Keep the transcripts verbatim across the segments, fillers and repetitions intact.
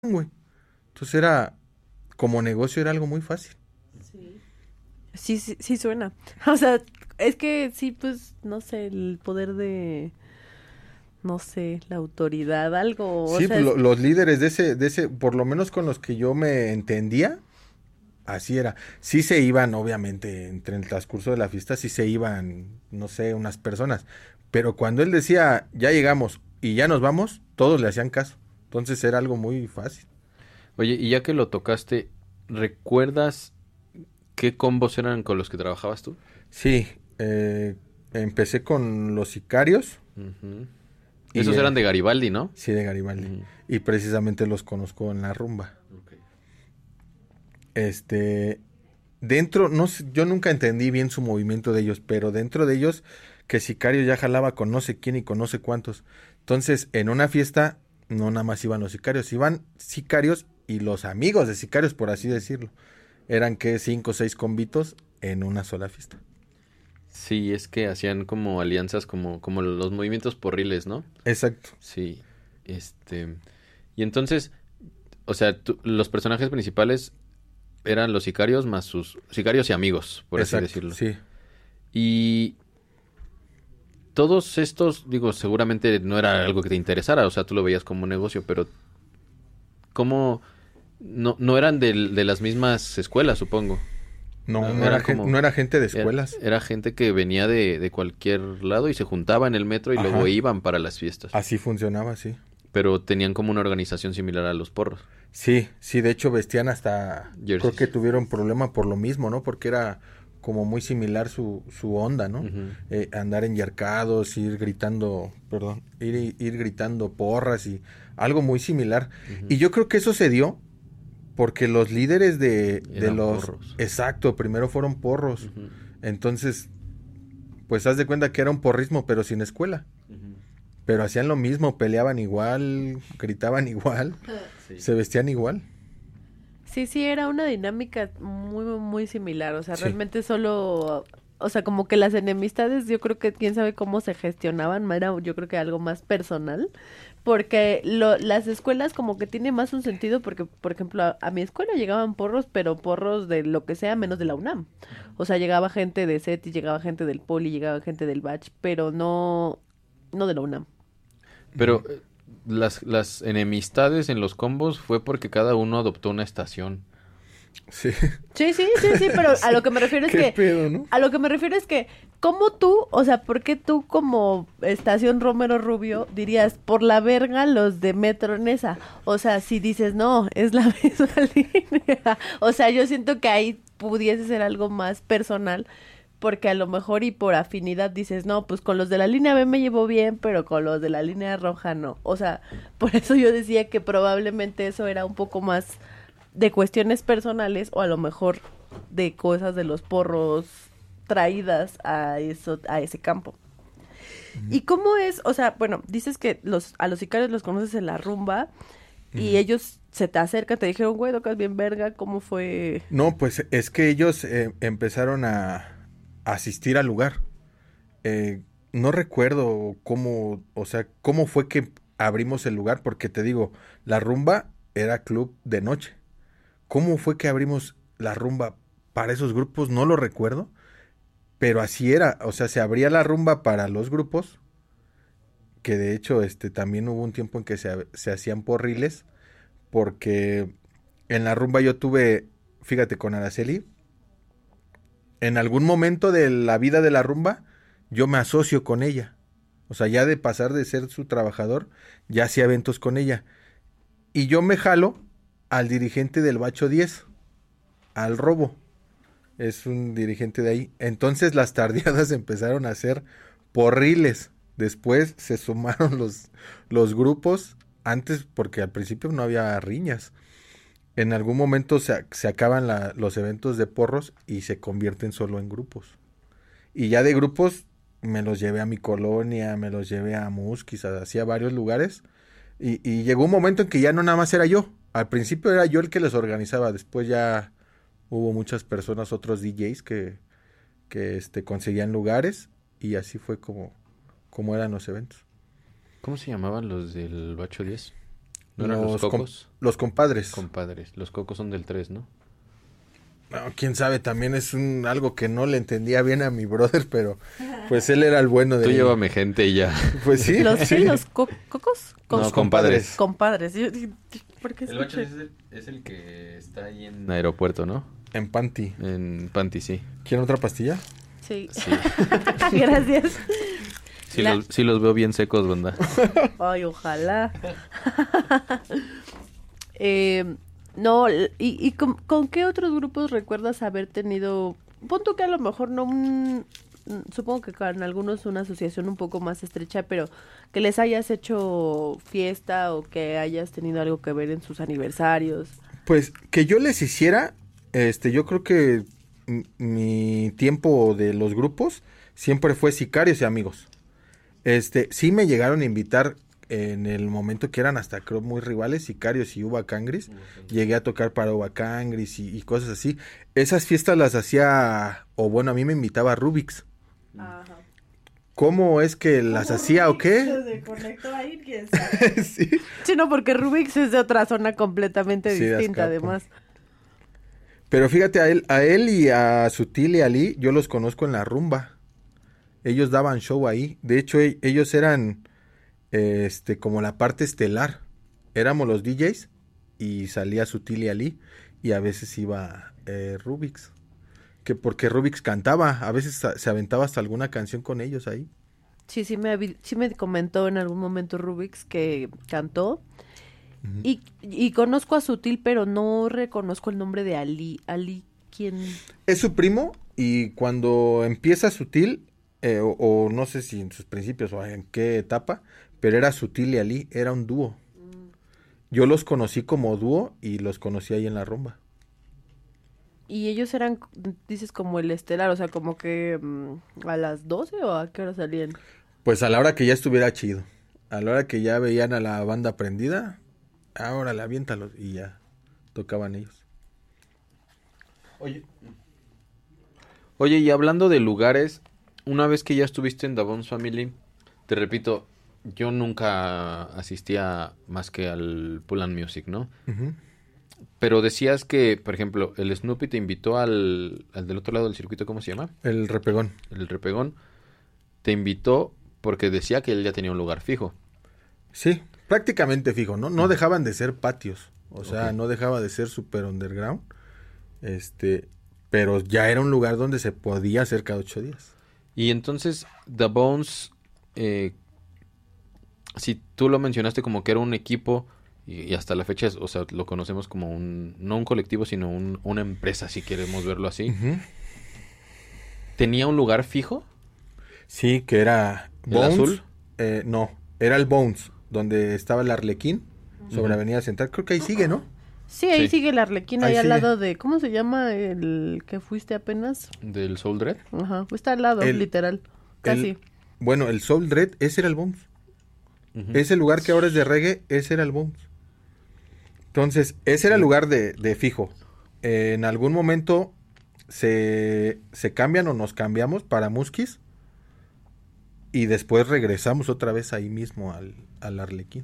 güey. Entonces era, como negocio era algo muy fácil. Sí. Sí, sí, sí suena. O sea, es que sí, pues, no sé, el poder de, no sé, la autoridad, algo, o Sí, sea, pues, es, lo- los líderes de ese, de ese, por lo menos con los que yo me entendía, así era. Sí se iban, obviamente, entre el transcurso de la fiesta, sí se iban, no sé, unas personas. Pero cuando él decía, ya llegamos y ya nos vamos, todos le hacían caso. Entonces era algo muy fácil. Oye, y ya que lo tocaste, ¿recuerdas qué combos eran con los que trabajabas tú? Sí, eh, empecé con los sicarios Ujú. y Esos eh, eran de Garibaldi, ¿no? sí, de Garibaldi. Ujú. Y precisamente los conozco en la rumba. Ok. Este, dentro, no sé, yo nunca entendí bien su movimiento de ellos, pero dentro de ellos, que Sicario ya jalaba con no sé quién y con no sé cuántos. Entonces, en una fiesta, no nada más iban los sicarios, iban sicarios y los amigos de sicarios, por así decirlo. Eran que cinco o seis convitos en una sola fiesta. Sí, es que hacían como alianzas como, como los movimientos porriles, ¿no? Exacto, Sí, este... Y entonces, o sea, tú- los personajes principales eran los sicarios más sus sicarios y amigos, por así exacto, decirlo. sí. Y todos estos, digo, seguramente no era algo que te interesara, o sea, tú lo veías como un negocio, pero ¿cómo? No, no eran del- de, las mismas escuelas, supongo. No, No, no era, eran gen- como... no era gente de Era, escuelas. era gente que venía de, de cualquier lado y se juntaba en el metro y luego Ajá, iban para las fiestas. así funcionaba, sí. Pero tenían como una organización similar a los porros. Sí, sí, de hecho vestían hasta, creo que Jerseys. tuvieron problema por lo mismo, ¿no? Porque era como muy similar su, su onda, ¿no? Ujú. Eh, andar enyarcados, ir gritando, perdón, ir, ir gritando porras y algo muy similar. Ujú. Y yo creo que eso se dio porque los líderes de, de Eran los, porros. exacto, primero fueron porros. Ujú. Entonces, pues haz de cuenta que era un porrismo, pero sin escuela. Ujú. Pero hacían lo mismo, peleaban igual, gritaban igual, Sí. se vestían igual. sí, sí, era una dinámica muy, muy similar, o sea, Sí. realmente solo, o sea, como que las enemistades, yo creo que quién sabe cómo se gestionaban, era yo creo que algo más personal, porque lo, las escuelas como que tiene más un sentido, porque, por ejemplo, a, a mi escuela llegaban porros, pero porros de lo que sea, menos de la UNAM, o sea, llegaba gente de CETI, llegaba gente del Poli, llegaba gente del Bach, pero no, no de la UNAM. Pero eh, las, las enemistades en los combos fue porque cada uno adoptó una estación. Sí. Sí, sí, sí, sí, pero a lo que me refiero es ¿Qué que, pedo, no? a lo que me refiero es que, ¿cómo tú, o sea, por qué tú como Estación Romero Rubio dirías, por la verga los de Metro Nesa? O sea, si dices, no, es la misma línea. O sea, yo siento que ahí pudiese ser algo más personal, porque a lo mejor y por afinidad dices, no, pues con los de la línea B me llevo bien, pero con los de la línea roja no. O sea, por eso yo decía que probablemente eso era un poco más de cuestiones personales o a lo mejor de cosas de los porros traídas a eso, a ese campo. ¿Y cómo es? O sea, bueno, dices que los a los sicarios los conoces en la rumba y Ujú. ellos se te acercan, te dijeron, güey, tocas bien verga, ¿cómo fue? No, pues es que ellos eh, empezaron a asistir al lugar. Eh, no recuerdo cómo, o sea, cómo fue que abrimos el lugar, porque te digo, la rumba era club de noche. ¿Cómo fue que abrimos la rumba para esos grupos? No lo recuerdo, pero así era. O sea, se abría la rumba para los grupos, que de hecho este, también hubo un tiempo en que se, se hacían porriles, porque en la rumba yo tuve, fíjate, con Araceli, en algún momento de la vida de la rumba, yo me asocio con ella. O sea, ya de pasar de ser su trabajador, ya hacía eventos con ella. Y yo me jalo al dirigente del Bacho diez, al Robo. Es un dirigente de ahí. Entonces las tardeadas empezaron a ser porriles. Después se sumaron los, los grupos. Antes, porque al principio no había riñas. En algún momento se, se acaban la- los eventos de porros y se convierten solo en grupos. Y ya de grupos me los llevé a mi colonia, me los llevé a Musquis, hacía varios lugares. Y, y llegó un momento en que ya no nada más era yo. Al principio era yo el que les organizaba, después ya hubo muchas personas, otros D Js que, que este, conseguían lugares y así fue como, como eran los eventos. ¿Cómo se llamaban los del Bacho diez? ¿No eran los com- cocos? los compadres. Compadres. Los cocos son del tres, ¿no? No, quién sabe, también es un algo que no le entendía bien a mi brother, pero pues él era el bueno de... Tú llévame gente y ya. Pues sí. ¿Los sí. qué? ¿Los co- cocos? No, Cos- compadres. Compadres. Yo- yo- ¿Por qué El escuché? Bacho es el, es el que está ahí en aeropuerto, ¿no? En Panty. En Panty, sí. ¿Quieren otra pastilla? Sí. Sí. Gracias. Sí, La- los, sí los veo bien secos, banda. Ay, ojalá. eh, no, ¿y, y con, con qué otros grupos recuerdas haber tenido? Punto que a lo mejor no un- supongo que con algunos una asociación un poco más estrecha, pero que les hayas hecho fiesta o que hayas tenido algo que ver en sus aniversarios. Pues que yo les hiciera, este, yo creo que m- mi tiempo de los grupos siempre fue sicarios y amigos. Este, sí me llegaron a invitar en el momento que eran hasta creo muy rivales, Sicarios y Uva Cangris. Llegué a tocar para Uva Cangris y, y cosas así. Esas fiestas las hacía, o bueno, a mí me invitaba Rubix. Ajá. ¿Cómo es que las hacía o qué? Se conectó ahí, quién sabe. Sí. Sí, no, porque Rubix es de otra zona completamente Sí, de distinta, Azcapo. además. Pero fíjate, a él, a él y a Sutil y a Lee, yo los conozco en la rumba. Ellos daban show ahí. De hecho, e- ellos eran este como la parte estelar. Éramos los D Js y salía Sutil y Ali y a veces iba eh, Rubix. Que porque Rubix cantaba, a veces sa- se aventaba hasta alguna canción con ellos ahí. Sí, sí me, avi- sí me comentó en algún momento Rubix que cantó. y, y conozco a Sutil, pero no reconozco el nombre de Ali. Ali, ¿quién? Es su primo y cuando empieza Sutil, eh, o, o no sé si en sus principios o en qué etapa, pero era Sutil y Ali, era un dúo. Yo los conocí como dúo y los conocí ahí en la rumba. Y ellos eran, dices, como el estelar, o sea, como que mm, a las doce o a qué hora salían. Pues a la hora que ya estuviera chido, a la hora que ya veían a la banda prendida, ahora la aviéntalos y ya tocaban ellos. Oye. Oye, y hablando de lugares, una vez que ya estuviste en The Bones Family, te repito, yo nunca asistía más que al Pull and Music, ¿no? Ujú. Pero decías que, por ejemplo, el Snoopy te invitó al, al del otro lado del circuito, ¿cómo se llama? El repegón. El Repegón. Te invitó porque decía que él ya tenía un lugar fijo. Sí, prácticamente fijo, ¿no? No dejaban de ser patios, o sea, Ok. no dejaba de ser super underground, este, pero ya era un lugar donde se podía hacer cada ocho días. Y entonces, The Bones, eh, si tú lo mencionaste como que era un equipo, y, y hasta la fecha, es- o sea, lo conocemos como un, no un colectivo, sino un- una empresa, si queremos verlo así. Ujú. ¿Tenía un lugar fijo? Sí, que era ¿El azul? eh, no, era el Bones, donde estaba el Arlequín, sobre Ujú. Avenida Central, creo que ahí sigue, ¿no? Sí, ahí Sí. sigue el Arlequín, Ahí ahí al sigue. lado de, ¿cómo se llama el que fuiste apenas? ¿Del Soul Dread? Ajá, está al lado, El- literal, casi. El- bueno, el Soul Dread, ese era el Bones. Ujú. Ese lugar que ahora es de reggae, ese era el Bones. Entonces, ese era el lugar de, de fijo. Eh, en algún momento se, se cambian o nos cambiamos para Muskis y después regresamos otra vez ahí mismo al, al Arlequín.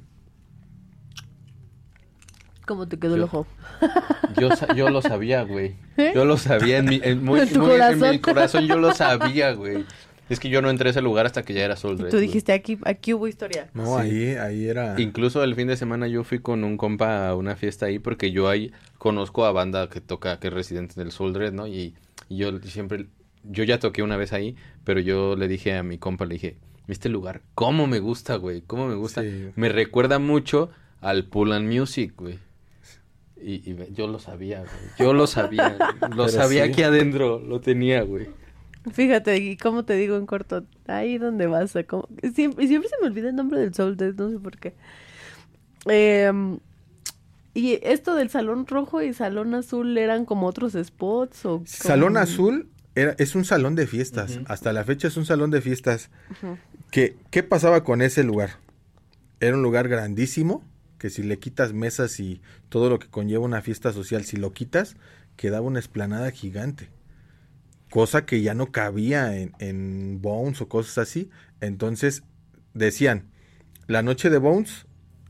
¿Cómo te quedó el Yo- ojo? Yo, sa- yo lo sabía, güey. ¿Eh? Yo lo sabía en mi, en muy- ¿En tu muy- en corazón? mi corazón, yo lo sabía, güey. Es que yo no entré a ese lugar hasta que ya era Soul Dread, Tú güey. dijiste, aquí, aquí hubo historia. No, Sí. ahí, ahí era... Incluso el fin de semana yo fui con un compa a una fiesta ahí porque yo ahí conozco a banda que toca, que es residente del Soul Dread, ¿no? Y, y yo siempre, yo ya toqué una vez ahí, pero yo le dije a mi compa, le dije, este lugar, ¿cómo me gusta, güey? ¿Cómo me gusta? Sí. Me recuerda mucho al Pull and Music, güey. Y, y ve- yo lo sabía, güey. Yo lo sabía, güey. Lo Pero sabía sí. aquí adentro, lo tenía, güey. Fíjate, y cómo te digo en corto, ahí donde vas, a como- siempre, siempre se me olvida el nombre del Soul Death, no sé por qué. Em, y esto del Salón Rojo y Salón Azul eran como otros spots o Salón como- Azul era, es un salón de fiestas. Ujú. Hasta la fecha es un salón de fiestas. Ujú. ¿Qué, ¿Qué pasaba con ese lugar? Era un lugar grandísimo, que si le quitas mesas y todo lo que conlleva una fiesta social, si lo quitas, quedaba una explanada gigante. Cosa que ya no cabía en, en Bones o cosas así. Entonces decían, la noche de Bones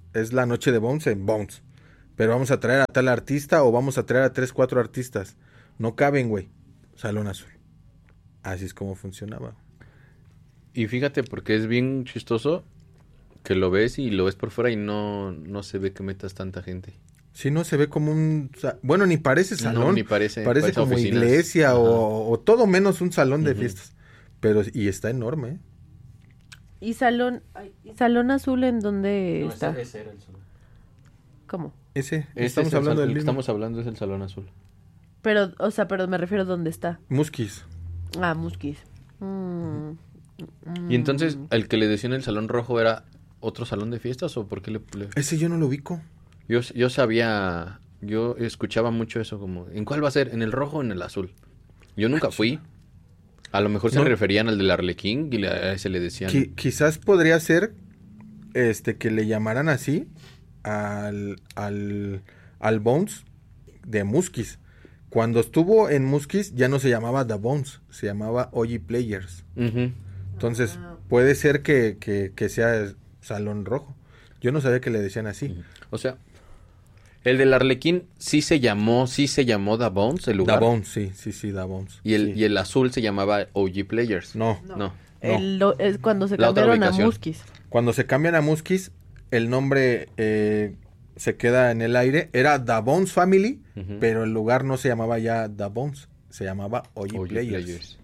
es la noche de Bones en Bones. Pero vamos a traer a tal artista o vamos a traer a tres, cuatro artistas. No caben, güey. Salón Azul. Así es como funcionaba. Y fíjate, porque es bien chistoso que lo ves y lo ves por fuera y no, no se ve que metas tanta gente. Sí, no se ve como un... Bueno, ni parece salón. No, ni parece. Parece, parece como oficinas. Iglesia o, o todo menos un salón de uh-huh. fiestas. Pero, y está enorme, ¿eh? ¿Y salón, ¿y salón azul en dónde no, está? Ese, ese era el salón. ¿Cómo? Ese, ese estamos es hablando del del mismo. Estamos hablando es el salón azul. Pero, o sea, pero me refiero a dónde está. Musquis. Ah, Musquis. Mm. Y entonces, ¿el que le decían el salón rojo era otro salón de fiestas o por qué le...? le... Ese yo no lo ubico. Yo, yo sabía, yo escuchaba mucho eso como, ¿en cuál va a ser? ¿En el rojo o en el azul? Yo nunca fui. A lo mejor se no. referían al del Arlequín y le, a ese le decían... Qui- quizás podría ser este que le llamaran así al, al, al Bones de Musquis. Cuando estuvo en Musquis ya no se llamaba The Bones, se llamaba O G Players. Uh-huh. Entonces puede ser que, que, que sea Salón Rojo. Yo no sabía que le decían así. Uh-huh. O sea... El del Arlequín sí se llamó, sí se llamó Da Bones, el lugar. Da Bones, sí, sí, sí, Da Bones. Y el, sí. y el azul se llamaba O G Players. No, no. no. El, lo, es cuando se La cambiaron a Musquis. Cuando se cambian a Musquis, el nombre eh, se queda en el aire. Era Da Bones Family, uh-huh. pero el lugar no se llamaba ya Da Bones, se llamaba O G, O G Players. Players.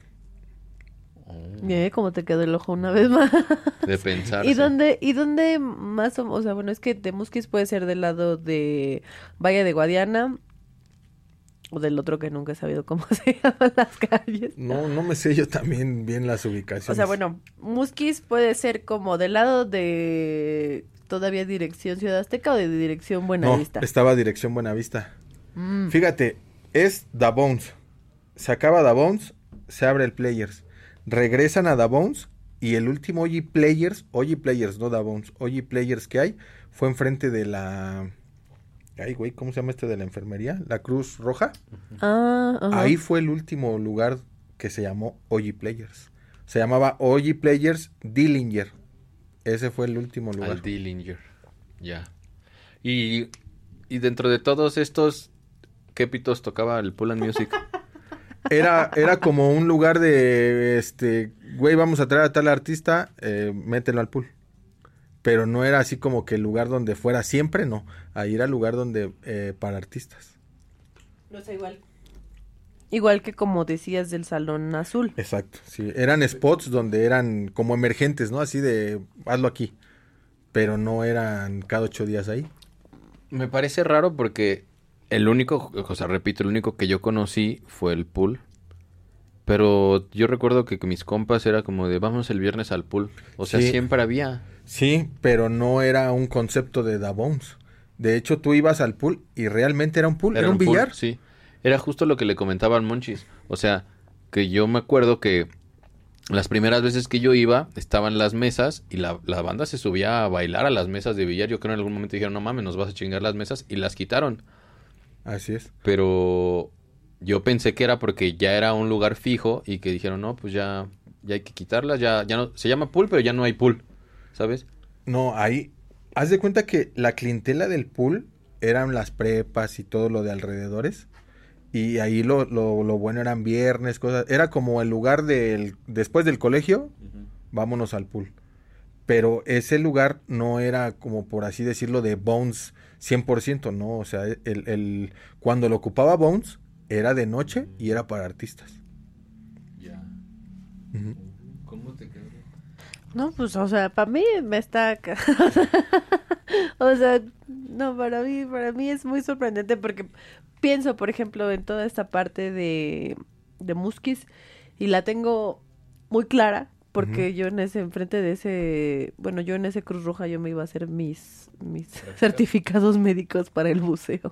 Oh. Bien, ¿cómo te quedó el ojo una vez más? De pensar. ¿Y dónde, y dónde más o, o sea, bueno, es que de Musquis puede ser del lado de Valle de Guadiana o del otro que nunca he sabido cómo se llaman las calles. No, no me sé yo también bien las ubicaciones. O sea, bueno, Musquis puede ser como del lado de todavía dirección Ciudad Azteca o de dirección Buenavista. No, estaba dirección Buenavista. Mm. Fíjate, es Da Bones. Se acaba Da Bones, se abre el Players. Regresan a Da Bones y el último O G Players, O G Players, no Da Bones, O G Players que hay, fue enfrente de la... Ay, güey, ¿cómo se llama este de la enfermería? La Cruz Roja. Ah, uh-huh. Ahí fue el último lugar que se llamó O G Players. Se llamaba O G Players Dillinger. Ese fue el último lugar. Al Dillinger, ya. Y, y dentro de todos estos, ¿qué pitos tocaba el Pull and Music? Era, era como un lugar de, este, güey, vamos a traer a tal artista, eh, mételo al pool. Pero no era así como que el lugar donde fuera siempre, no. Ahí era el lugar donde, eh, para artistas. No sé, igual. Igual que como decías del Salón Azul. Exacto, sí. Eran spots donde eran como emergentes, ¿no? Así de, hazlo aquí. Pero no eran cada ocho días ahí. Me parece raro porque... El único, o sea, repito, el único que yo conocí fue el pool. Pero yo recuerdo que, que mis compas era como de, vamos el viernes al pool. O sea, sí, siempre había. Sí, pero no era un concepto de Da Bones. De hecho, tú ibas al pool y realmente era un pool, era, era un, un billar. Pool, sí, era justo lo que le comentaba al Monchis. O sea, que yo me acuerdo que las primeras veces que yo iba, estaban las mesas y la, la banda se subía a bailar a las mesas de billar. Yo creo en algún momento dijeron, no mames, nos vas a chingar las mesas y las quitaron. Así es. Pero yo pensé que era porque ya era un lugar fijo y que dijeron, no, pues ya, ya hay que quitarlas, ya, ya no, se llama pool, pero ya no hay pool, ¿sabes? No, ahí, haz de cuenta que la clientela del pool eran las prepas y todo lo de alrededores, y ahí lo, lo, lo bueno eran viernes, cosas, era como el lugar del, después del colegio, uh-huh. vámonos al pool. Pero ese lugar no era como por así decirlo de Bones cien por ciento, no, o sea, el, el cuando lo ocupaba Bones era de noche y era para artistas. Ya. Uh-huh. ¿Cómo te quedó? No, pues, o sea, para mí me está... o sea, no, para mí, para mí es muy sorprendente porque pienso, por ejemplo, en toda esta parte de, de Musquis y la tengo muy clara. Porque uh-huh. yo en ese, enfrente de ese, bueno, yo en ese Cruz Roja yo me iba a hacer mis, mis certificados médicos para el buceo.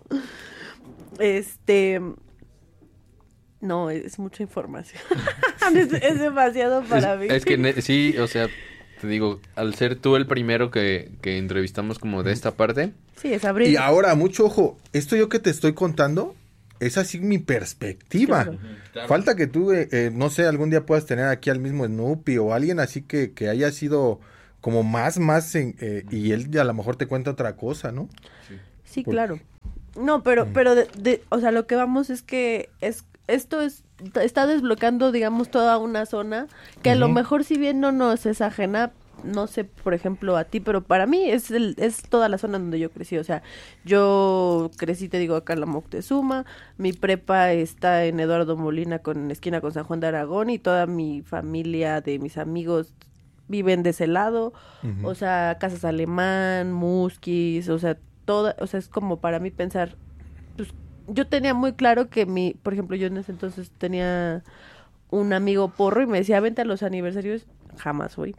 este, no, es mucha información. es, es demasiado para es, mí. Es que ne- sí, o sea, te digo, al ser tú el primero que, que entrevistamos como de esta parte. Sí, es abril. Y ahora, mucho ojo, esto yo que te estoy contando... Es así mi perspectiva. Claro. Claro. Falta que tú, eh, eh, no sé, algún día puedas tener aquí al mismo Snoopy o alguien así que, que haya sido como más, más, en, eh, y él a lo mejor te cuenta otra cosa, ¿no? Sí. Sí, Por- claro. No, pero, Mm. pero, de, de- o sea, lo que vamos es que es esto es está desbloqueando, digamos, toda una zona que a lo Ujú. mejor si bien no nos es ajena, no sé, por ejemplo, a ti, pero para mí es el, es toda la zona donde yo crecí. O sea, yo crecí, te digo, acá en la Moctezuma, mi prepa está en Eduardo Molina con esquina con San Juan de Aragón y toda mi familia de mis amigos viven de ese lado. Ujú. O sea, Casas Alemán, Musquis, o sea, toda, o sea, es como para mí pensar, pues yo tenía muy claro que mi, por ejemplo, yo en ese entonces tenía un amigo porro y me decía, vente a los aniversarios, jamás fui.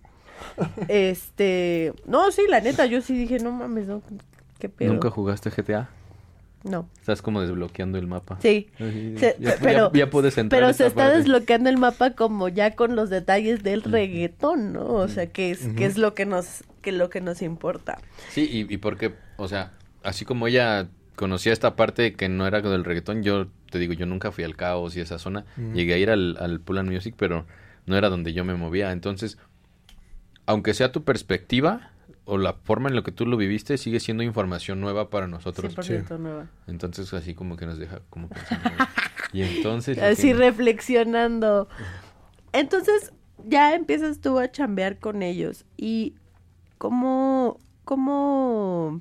Este, no, sí, la neta, yo sí dije, no mames, no, qué pedo. ¿Nunca jugaste G T A? No. Estás como desbloqueando el mapa. Sí, Ay, se- ya, pero, ya, ya puedes entrar pero a se esa está parte. desbloqueando el mapa como ya con los detalles del reggaetón, ¿no? O sea, que es, que es lo que nos, que lo que nos importa. Sí, y, y porque, o sea, así como ella conocía esta parte que no era del reggaetón, yo te digo, yo nunca fui al Caos y esa zona. Mm. Llegué a ir al, al Pull and Music, pero no era donde yo me movía. Entonces, aunque sea tu perspectiva o la forma en la que tú lo viviste, sigue siendo información nueva para nosotros. cien por ciento nueva. Entonces, así como que nos deja como pensando. Y entonces... lo Así que- reflexionando. Entonces, ya empiezas tú a chambear con ellos. ¿Y cómo, cómo,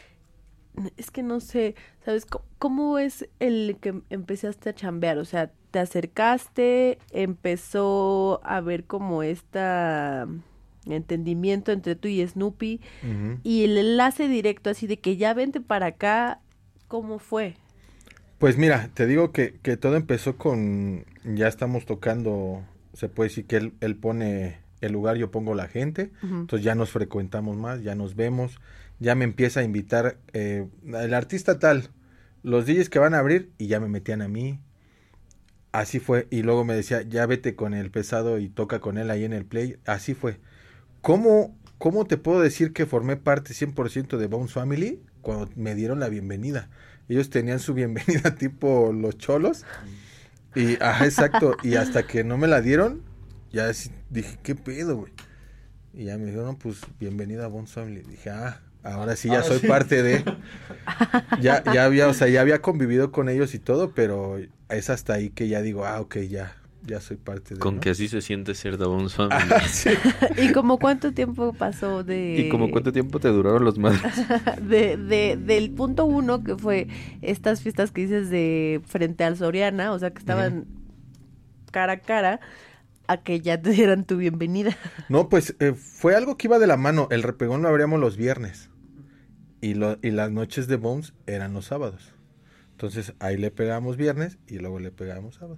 es que no sé, ¿sabes? ¿Cómo, cómo es el que empezaste a chambear? O sea, te acercaste, empezó a haber como esta entendimiento entre tú y Snoopy Ujú. y el enlace directo así de que ya vente para acá, ¿cómo fue? Pues mira, te digo que, que todo empezó con, ya estamos tocando, se puede decir que él, él pone el lugar, yo pongo la gente, Ujú. entonces ya nos frecuentamos más, ya nos vemos, ya me empieza a invitar eh, el artista tal, los D Js que van a abrir y ya me metían a mí, así fue, y luego me decía, ya vete con el pesado y toca con él ahí en el play, así fue. ¿Cómo, cómo te puedo decir que formé parte cien por ciento de Bounce Family cuando me dieron la bienvenida? Ellos tenían su bienvenida tipo los cholos. Y, ajá, exacto. Y hasta que no me la dieron, ya así dije, ¿qué pedo, güey? Y ya me dijeron, no, pues, bienvenida a Bounce Family. Dije, ah, ahora sí ya Ahora soy sí. parte de... Ya, ya había, o sea, ya había convivido con ellos y todo, pero es hasta ahí que ya digo, ah, ok, ya, ya soy parte de... Con ¿no? que así se siente ser The Bones Family. Ah, sí. ¿Y como cuánto tiempo pasó de... ¿Y como cuánto tiempo te duraron los madres? de, de, del punto uno, que fue estas fiestas que dices de frente al Soriana, o sea, que estaban cara a cara, a que ya te dieran tu bienvenida. No, pues eh, fue algo que iba de la mano. El repegón lo abríamos los viernes. Y, lo, y las noches de Bones eran los sábados. Entonces ahí le pegábamos viernes y luego le pegábamos sábado.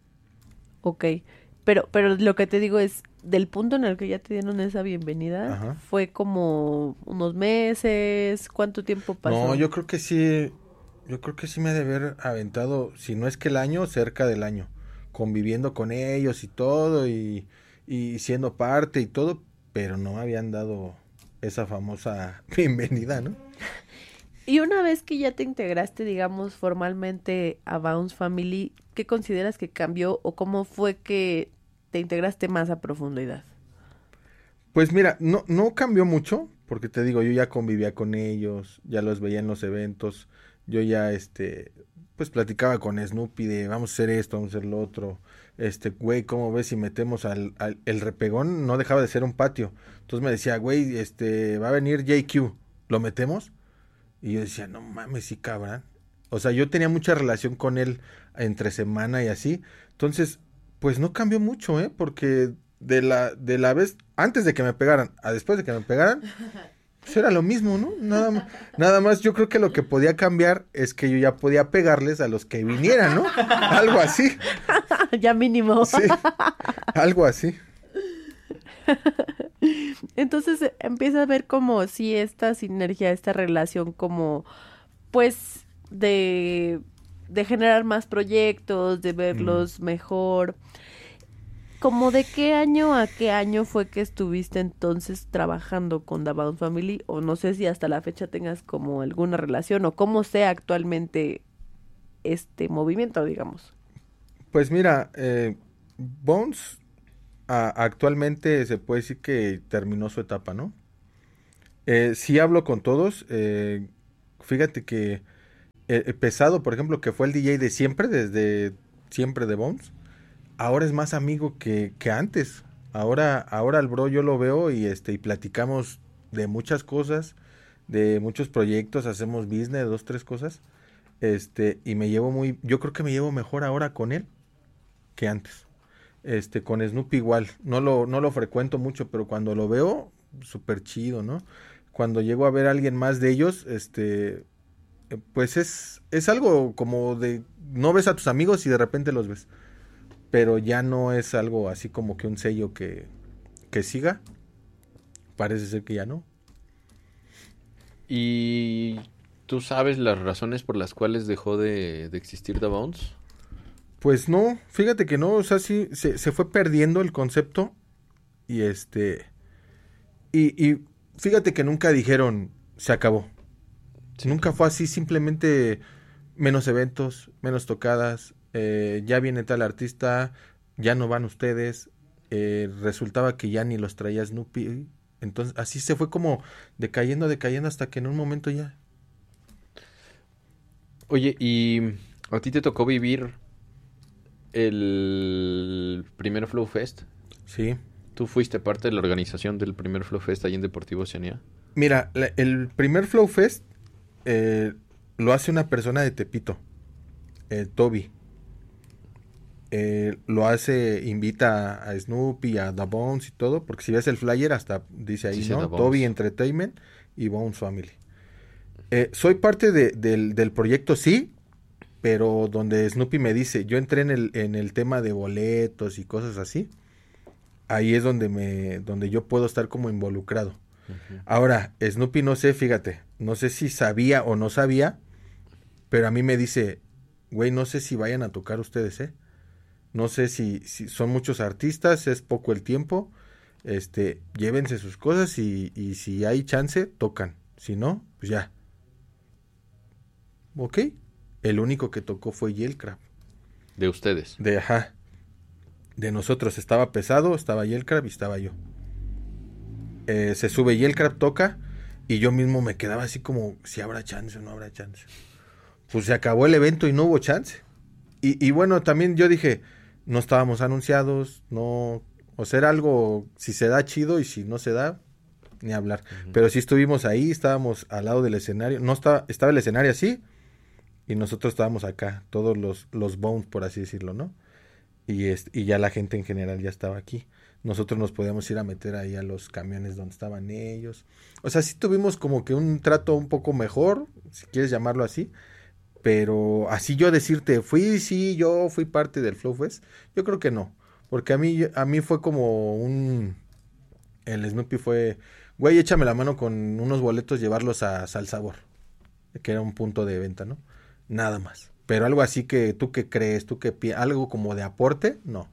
Ok, pero, pero lo que te digo es, del punto en el que ya te dieron esa bienvenida, Ajá. fue como unos meses, ¿cuánto tiempo pasó? No, yo creo que sí. Yo creo que sí me he de haber aventado, si no es que el año, cerca del año. Conviviendo con ellos y todo. Y, y siendo parte y todo. Pero no me habían dado esa famosa bienvenida, ¿no? Y una vez que ya te integraste, digamos, formalmente a Bounce Family, ¿qué consideras que cambió o cómo fue que te integraste más a profundidad? Pues mira, no, no cambió mucho, porque te digo, yo ya convivía con ellos, ya los veía en los eventos, yo ya, este, pues platicaba con Snoopy de vamos a hacer esto, vamos a hacer lo otro, este, güey, ¿cómo ves si metemos al, al, el repegón? No dejaba de ser un patio, entonces me decía, güey, este, va a venir J Q, ¿lo metemos? Y yo decía, no mames, sí cabrón. O sea, yo tenía mucha relación con él entre semana y así. Entonces, pues no cambió mucho, ¿eh? Porque de la, de la vez, antes de que me pegaran, a después de que me pegaran, pues era lo mismo, ¿no? Nada más, nada más yo creo que lo que podía cambiar es que yo ya podía pegarles a los que vinieran, ¿no? Algo así. Ya mínimo. Sí, algo así. Entonces eh, empieza a ver como si esta sinergia, esta relación como, pues, de, de generar más proyectos, de verlos mejor. ¿Como de qué año a qué año fue que estuviste entonces trabajando con The Bounce Family? O no sé si hasta la fecha tengas como alguna relación o cómo sea actualmente este movimiento, digamos. Pues mira, eh, Bones a- actualmente se puede decir que terminó su etapa, ¿no? Eh, sí hablo con todos. eh, fíjate que eh, eh, Pesado, por ejemplo, que fue el D J de siempre, desde siempre de Bones, ahora es más amigo que, que antes. Ahora, ahora el bro yo lo veo y este y platicamos de muchas cosas, de muchos proyectos, hacemos business, dos, tres cosas. Este, y me llevo muy, yo creo que me llevo mejor ahora con él que antes. Este, con Snoopy igual, no lo, no lo frecuento mucho, pero cuando lo veo, súper chido, ¿no? Cuando llego a ver a alguien más de ellos, este, eh, pues es, es algo como de, no ves a tus amigos y de repente los ves, pero ya no es algo así como que un sello que, que siga, parece ser que ya no. ¿Y tú sabes las razones por las cuales dejó de, de existir The Bones? Pues no, fíjate que no, o sea, sí, se, se fue perdiendo el concepto y este, y, y fíjate que nunca dijeron, se acabó. Sí. Nunca fue así, simplemente menos eventos, menos tocadas, eh, ya viene tal artista, ya no van ustedes, eh, resultaba que ya ni los traía Snoopy, entonces así se fue como decayendo, decayendo hasta que en un momento ya. Oye, ¿y a ti te tocó vivir el primer Flow Fest? Sí. ¿Tú fuiste parte de la organización del primer Flow Fest ahí en Deportivo Oceanía? Mira, la- el primer Flow Fest eh, lo hace una persona de Tepito, eh, Toby. Eh, lo hace, invita a Snoopy, a The Bones y todo, porque si ves el flyer hasta dice ahí, Dice ¿no? The Bones. Toby Entertainment y Bones Family. Eh, soy parte de- del, del proyecto, sí, pero donde Snoopy me dice, yo entré en el, en el tema de boletos y cosas así, ahí es donde me, donde yo puedo estar como involucrado. Ujú. Ahora, Snoopy no sé, fíjate, no sé si sabía o no sabía, pero a mí me dice, güey, no sé si vayan a tocar ustedes, ¿eh? No sé si, si son muchos artistas, es poco el tiempo, este, llévense sus cosas y, y si hay chance, tocan. Si no, pues ya. Ok. El único que tocó fue Yelcrab. De ustedes. De, ajá. De nosotros estaba Pesado, estaba Yelcrab y estaba yo. Eh, se sube Yelcrab, toca y yo mismo me quedaba así como si habrá chance o no habrá chance. Pues se acabó el evento y no hubo chance. Y, y bueno, también yo dije, no estábamos anunciados, no, o sea, era algo, si se da chido y si no se da, ni hablar. Ujú. Pero sí estuvimos ahí, estábamos al lado del escenario, no estaba, estaba el escenario así y nosotros estábamos acá, todos los, los Bones, por así decirlo, ¿no? Y, es, y ya la gente en general ya estaba aquí. Nosotros nos podíamos ir a meter ahí a los camiones donde estaban ellos. O sea, sí tuvimos como que un trato un poco mejor, si quieres llamarlo así. Pero así yo decirte, fui, sí, yo fui parte del Flow Fest, yo creo que no. Porque a mí, a mí fue como un... El Snoopy fue, güey, échame la mano con unos boletos, llevarlos a Sal Sabor, que era un punto de venta, ¿no? Nada más. Pero algo así que tú que crees, tú que pi- algo como de aporte, no.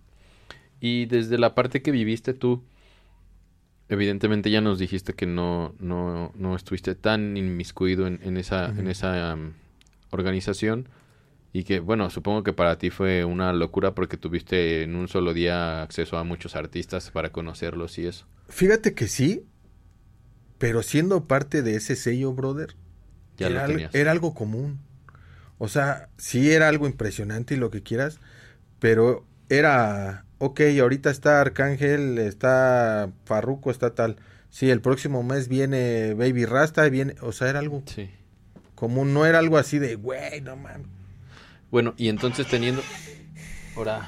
Y desde la parte que viviste tú, evidentemente ya nos dijiste que no, no, no estuviste tan inmiscuido en, en esa, Ujú. en esa um, organización. Y que, bueno, supongo que para ti fue una locura porque tuviste en un solo día acceso a muchos artistas para conocerlos y eso. Fíjate que sí, pero siendo parte de ese sello, brother, Ya era, lo al- tenías. era algo común. O sea, sí era algo impresionante y lo que quieras, pero era, ok, ahorita está Arcángel, está Farruko, está tal. Sí, el próximo mes viene Baby Rasta, viene, o sea, era algo Sí. común, no era algo así de, güey, no mames. Bueno, y entonces teniendo... Ahora...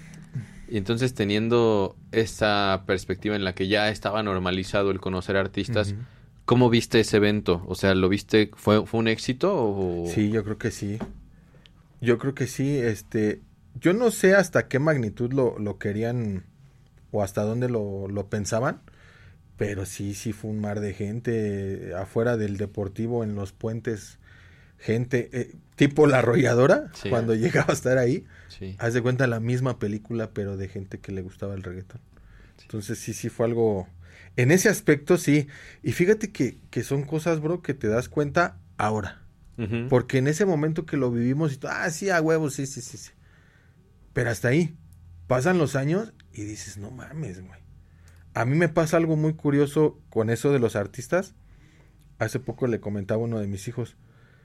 Y entonces teniendo esta perspectiva en la que ya estaba normalizado el conocer artistas, Ujú. ¿cómo viste ese evento? O sea, ¿lo viste? ¿Fue, fue un éxito o...? Sí, yo creo que sí. Yo creo que sí, este, yo no sé hasta qué magnitud lo, lo querían o hasta dónde lo, lo pensaban, pero sí, sí fue un mar de gente afuera del Deportivo, en los puentes, gente, eh, tipo La Arrolladora, Sí. cuando llegaba a estar ahí, Sí. haz de cuenta la misma película, pero de gente que le gustaba el reggaetón. Entonces sí, sí fue algo, en ese aspecto sí, y fíjate que, que son cosas, bro, que te das cuenta ahora. Ujú. Porque en ese momento que lo vivimos, y todo, ah, sí, a huevos, sí, sí, sí, sí. Pero hasta ahí. Pasan los años y dices, no mames, güey. A mí me pasa algo muy curioso con eso de los artistas. Hace poco le comentaba a uno de mis hijos.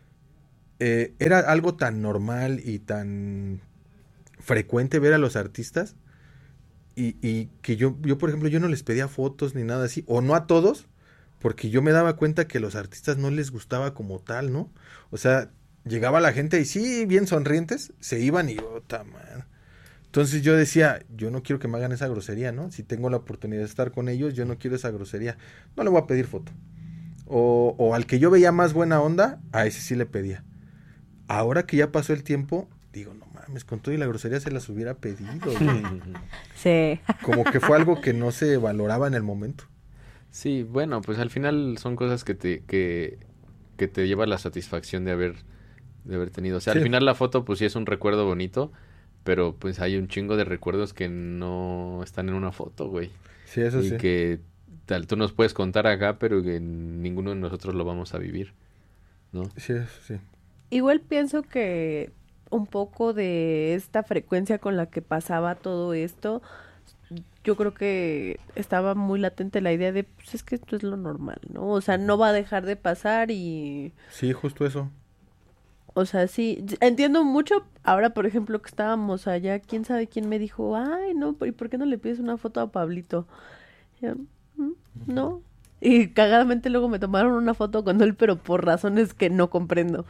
Eh, era algo tan normal y tan frecuente ver a los artistas y, y que yo, yo, por ejemplo, yo no les pedía fotos ni nada así, o no a todos, porque yo me daba cuenta que a los artistas no les gustaba como tal, ¿no? O sea, llegaba la gente y sí, bien sonrientes, se iban y yo, ta madre. Entonces yo decía, yo no quiero que me hagan esa grosería, ¿no? Si tengo la oportunidad de estar con ellos, yo no quiero esa grosería. No le voy a pedir foto. O, o al que yo veía más buena onda, a ese sí le pedía. Ahora que ya pasó el tiempo, digo, no mames, con todo y la grosería se las hubiera pedido, güey. Sí. Como que fue algo que no se valoraba en el momento. Sí, bueno, pues al final son cosas que te, que, que te lleva la satisfacción de haber, de haber tenido. O sea, Sí. al final la foto pues sí es un recuerdo bonito, pero pues hay un chingo de recuerdos que no están en una foto, güey. Sí, eso y sí. que tal, tú nos puedes contar acá, pero que ninguno de nosotros lo vamos a vivir, ¿no? Sí, eso sí. Igual pienso que un poco de esta frecuencia con la que pasaba todo esto, yo creo que estaba muy latente la idea de, pues es que esto es lo normal, ¿no? O sea, no va a dejar de pasar y... Sí, justo eso. O sea, sí, entiendo mucho. Ahora, por ejemplo, que estábamos allá, quién sabe quién me dijo, ay, no, ¿y por qué no le pides una foto a Pablito? Y yo, "Mm, no. Y cagadamente luego me tomaron una foto con él, pero por razones que no comprendo.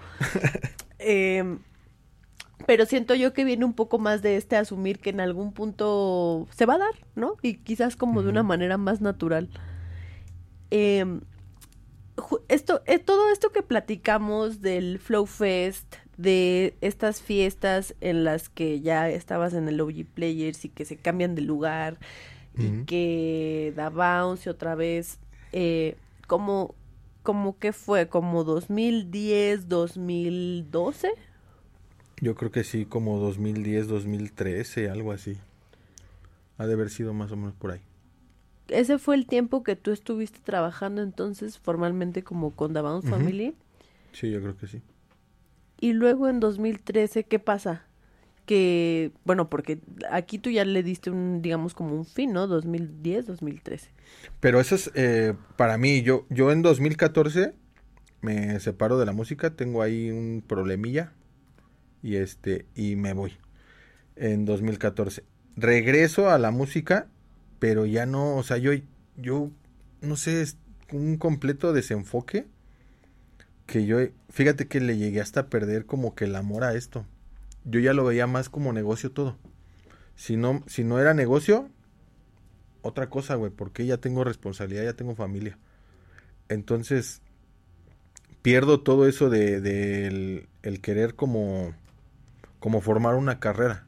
Em, pero siento yo que viene un poco más de este asumir que en algún punto se va a dar, ¿no? Y quizás como de una Ujú. manera más natural. Em, ju- esto, eh, todo esto que platicamos del Flow Fest, de estas fiestas en las que ya estabas en el O G Players y que se cambian de lugar y Ujú. que da bounce otra vez, eh, como, como que fue, como dos mil diez, dos mil doce. Yo creo que sí, como dos mil diez, dos mil trece, algo así. Ha de haber sido más o menos por ahí. Ese fue el tiempo que tú estuviste trabajando entonces formalmente como con The Bounce Ujú. Family. Sí, yo creo que sí. Y luego en dos mil trece, ¿qué pasa? Que, bueno, porque aquí tú ya le diste un, digamos, como un fin, ¿no? dos mil diez, dos mil trece. Pero eso es, eh, para mí, yo, yo en dos mil catorce me separo de la música, tengo ahí un problemilla y este, y me voy en dos mil catorce. Regreso a la música, pero ya no, o sea, yo, yo, no sé, es un completo desenfoque que yo, fíjate que le llegué hasta a perder como que el amor a esto. Yo ya lo veía más como negocio todo. Si no, si no era negocio, otra cosa, güey, porque ya tengo responsabilidad, ya tengo familia. Entonces, pierdo todo eso de, de el, el querer como, como formar una carrera.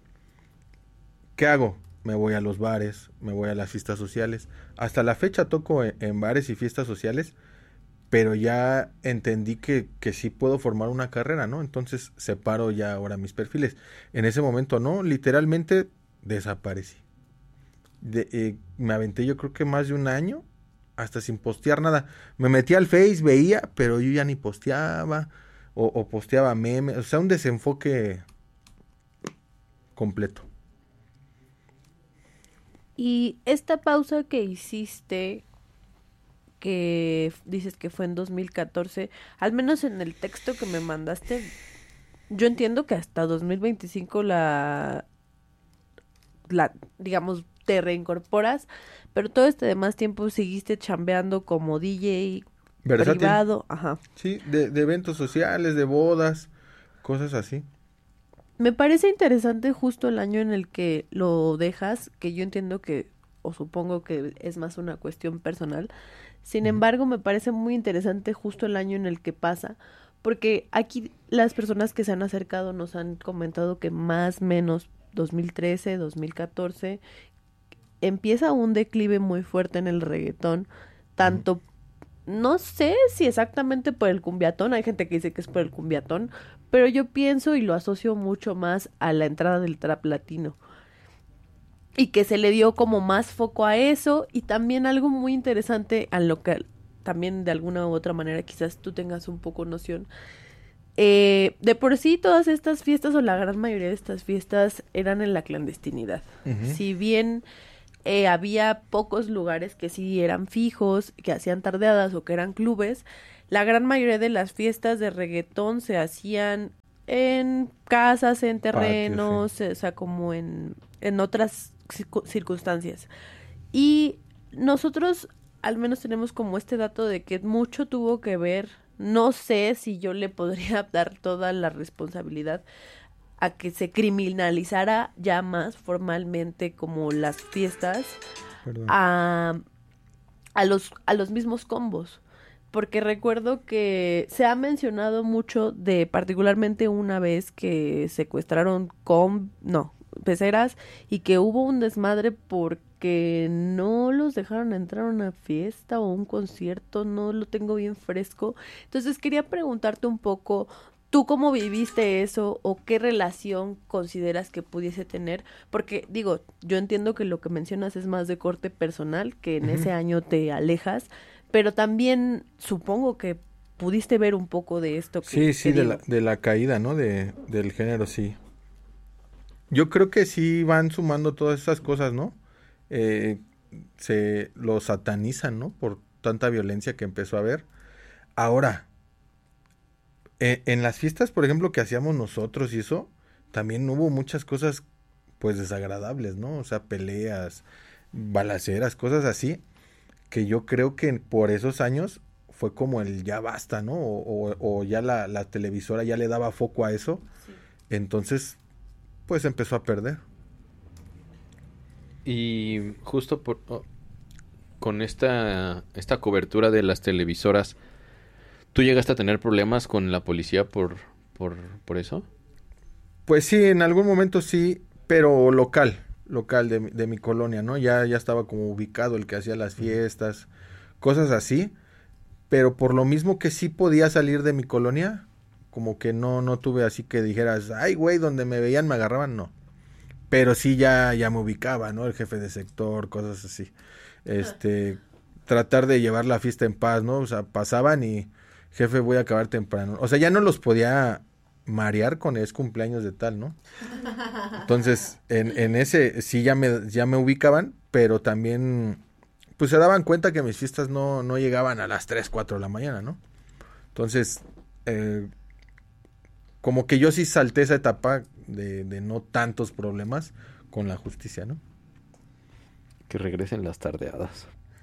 ¿Qué hago? Me voy a los bares, me voy a las fiestas sociales. Hasta la fecha toco en, en bares y fiestas sociales, pero ya entendí que, que sí puedo formar una carrera, ¿no? Entonces separo ya ahora mis perfiles. En ese momento no, literalmente desaparecí. De, eh, me aventé yo creo que más de un año hasta sin postear nada. Me metí al Face, veía, pero yo ya ni posteaba o, o posteaba memes, o sea, un desenfoque completo. Y esta pausa que hiciste, que f- dices que fue en dos mil catorce, al menos en el texto que me mandaste, yo entiendo que hasta dos mil veinticinco la, la, digamos, te reincorporas, pero todo este demás tiempo seguiste chambeando como D J Versátil. privado, ajá. Sí, de, de eventos sociales, de bodas, cosas así. Me parece interesante justo el año en el que lo dejas, que yo entiendo que, o supongo que es más una cuestión personal. Sin Ujú. embargo, me parece muy interesante justo el año en el que pasa, porque aquí las personas que se han acercado nos han comentado que más o menos dos mil trece, dos mil catorce empieza un declive muy fuerte en el reggaetón, tanto, no sé si exactamente por el cumbiatón, hay gente que dice que es por el cumbiatón, pero yo pienso y lo asocio mucho más a la entrada del trap latino. Y que se le dio como más foco a eso y también algo muy interesante a lo que también de alguna u otra manera quizás tú tengas un poco noción. eh, de por sí todas estas fiestas o la gran mayoría de estas fiestas eran en la clandestinidad. Ujú. Si bien eh, había pocos lugares que sí eran fijos, que hacían tardeadas o que eran clubes, la gran mayoría de las fiestas de reggaetón se hacían en casas, en terrenos, Patios, o sea, como en, en otras circu- circunstancias. Y nosotros al menos tenemos como este dato de que mucho tuvo que ver, no sé si yo le podría dar toda la responsabilidad a que se criminalizara ya más formalmente como las fiestas perdón. a, a los, a los mismos combos. Porque recuerdo que se ha mencionado mucho de particularmente una vez que secuestraron con, no, peceras y que hubo un desmadre porque no los dejaron entrar a una fiesta o un concierto, no lo tengo bien fresco. Entonces quería preguntarte un poco, ¿tú cómo viviste eso o qué relación consideras que pudiese tener? Porque digo, yo entiendo que lo que mencionas es más de corte personal, que en Ujú. ese año te alejas, pero también supongo que pudiste ver un poco de esto que, Sí, sí, que de digo. la, de la caída, ¿no? De, del género, sí. Yo creo que sí van sumando todas esas cosas, ¿no? Eh, se lo satanizan, ¿no? Por tanta violencia que empezó a haber. Ahora, eh, en las fiestas, por ejemplo, que hacíamos nosotros y eso, también hubo muchas cosas, pues, desagradables, ¿no? O sea, peleas, balaceras, cosas así, que yo creo que por esos años fue como el ya basta, ¿no? O, o- o ya la, la televisora ya le daba foco a eso, entonces, pues empezó a perder. Y justo por, oh, con esta, esta cobertura de las televisoras, ¿tú llegaste a tener problemas con la policía por, por, por eso? Pues sí, en algún momento sí, pero local, local de, mi- de mi colonia, ¿no? Ya, ya estaba como ubicado el que hacía las Ujú. fiestas, cosas así, pero por lo mismo que sí podía salir de mi colonia, como que no, no tuve así que dijeras, ay, güey, donde me veían me agarraban, no. Pero sí ya, ya me ubicaba, ¿no? El jefe de sector, cosas así. Este, tratar de llevar la fiesta en paz, ¿no? O sea, pasaban y, jefe, voy a acabar temprano. O sea, ya no los podía marear con es cumpleaños de tal, ¿no? Entonces, en, en ese sí ya me, ya me ubicaban, pero también, pues se daban cuenta que mis fiestas no, no llegaban a las tres cuatro de la mañana, ¿no? Entonces, eh, como que yo sí salté esa etapa de, de no tantos problemas con la justicia, ¿no? Que regresen las tardeadas.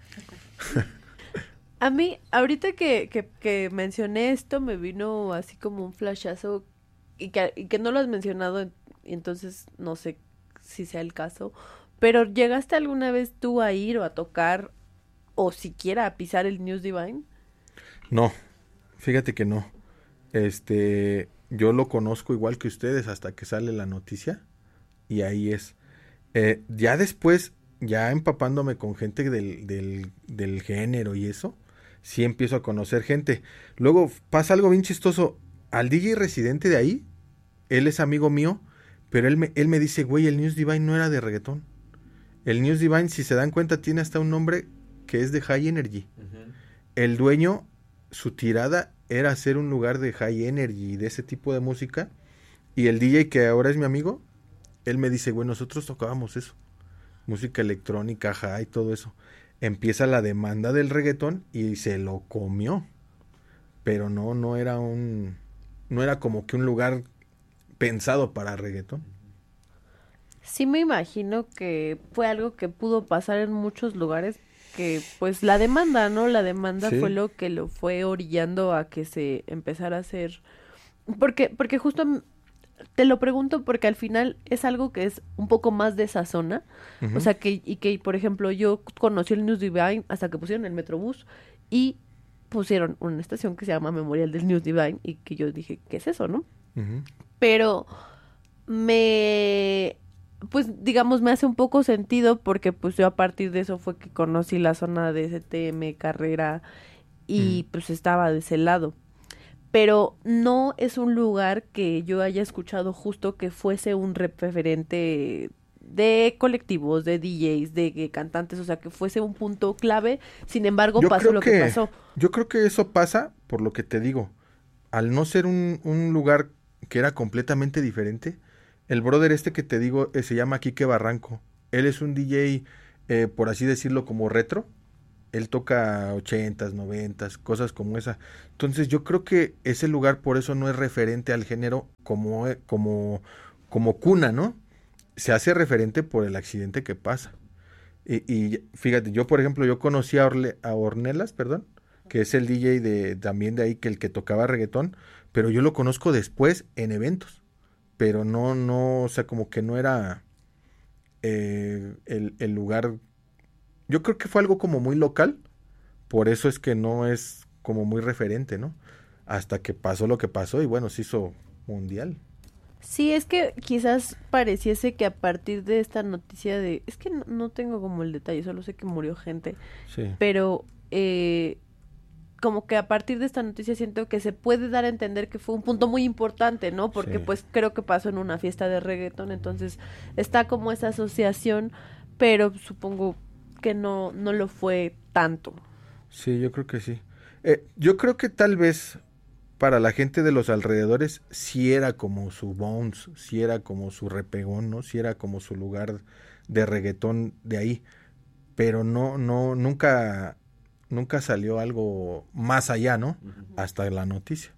A mí, ahorita que, que, que mencioné esto, me vino así como un flashazo y que, y que no lo has mencionado, en- y entonces no sé si sea el caso, pero ¿llegaste alguna vez tú a ir o a tocar o siquiera a pisar el News Divine? No, fíjate que no. Este, yo lo conozco igual que ustedes hasta que sale la noticia y ahí es. Eh, ya después, ya empapándome con gente del, del, del género y eso, sí empiezo a conocer gente. Luego pasa algo bien chistoso. Al D J residente de ahí, él es amigo mío, pero él me, él me dice, güey, el News Divine no era de reggaetón. El News Divine, si se dan cuenta, tiene hasta un nombre que es de High Energy. Ujú. El dueño, su tirada era hacer un lugar de High Energy y de ese tipo de música. Y el D J que ahora es mi amigo, él me dice, güey, nosotros tocábamos eso. Música electrónica, high, todo eso. Empieza la demanda del reggaetón y se lo comió. Pero no, no era un, no era como que un lugar pensado para reggaetón. Sí me imagino que fue algo que pudo pasar en muchos lugares, que pues la demanda, ¿no? La demanda fue Sí. lo que lo fue orillando a que se empezara a hacer. Porque, porque justo m- te lo pregunto porque al final es algo que es un poco más de esa zona. O Ujú. sea que, y que, por ejemplo, yo conocí el News Divine hasta que pusieron el Metrobús y pusieron una estación que se llama Memorial del News Divine y que yo dije, ¿qué es eso, no? Ujú. Pero me, pues digamos, me hace un poco sentido porque pues yo a partir de eso fue que conocí la zona de S T M, Carrera y Mm. pues estaba de ese lado. Pero no es un lugar que yo haya escuchado justo que fuese un referente de colectivos, de D Js, de que cantantes, o sea, que fuese un punto clave. Sin embargo, Yo pasó creo lo que que, pasó. yo creo que eso pasa por lo que te digo. al no ser un, un lugar que era completamente diferente, el brother este que te digo eh, se llama Quique Barranco. Él es un D J, eh, por así decirlo, como retro. Él toca ochentas, noventas, cosas como esa. Entonces yo creo que ese lugar por eso no es referente al género como, eh, como, como cuna, ¿no? Se hace referente por el accidente que pasa. Y, y fíjate, yo por ejemplo, yo conocí a, Orle, a Ornelas, perdón, que es el D J de, también de ahí, que el que tocaba reggaetón, pero yo lo conozco después en eventos. Pero no, no, o sea, como que no era eh, el, el lugar. Yo creo que fue algo como muy local, por eso es que no es como muy referente, ¿no? Hasta que pasó lo que pasó y bueno, se hizo mundial. Sí, es que quizás pareciese que a partir de esta noticia de... Es que no, no tengo como el detalle, solo sé que murió gente, Sí, pero eh, como que a partir de esta noticia siento que se puede dar a entender que fue un punto muy importante, ¿no? Porque sí. pues creo que pasó en una fiesta de reggaetón, entonces está como esa asociación, pero supongo que no, no lo fue tanto. Sí, yo creo que sí. Eh, yo creo que tal vez para la gente de los alrededores sí era como su bounce, sí era como su repegón, ¿no? Sí era como su lugar de reggaetón de ahí, pero no, no, nunca, nunca salió algo más allá, ¿no? Ujú. Hasta la noticia.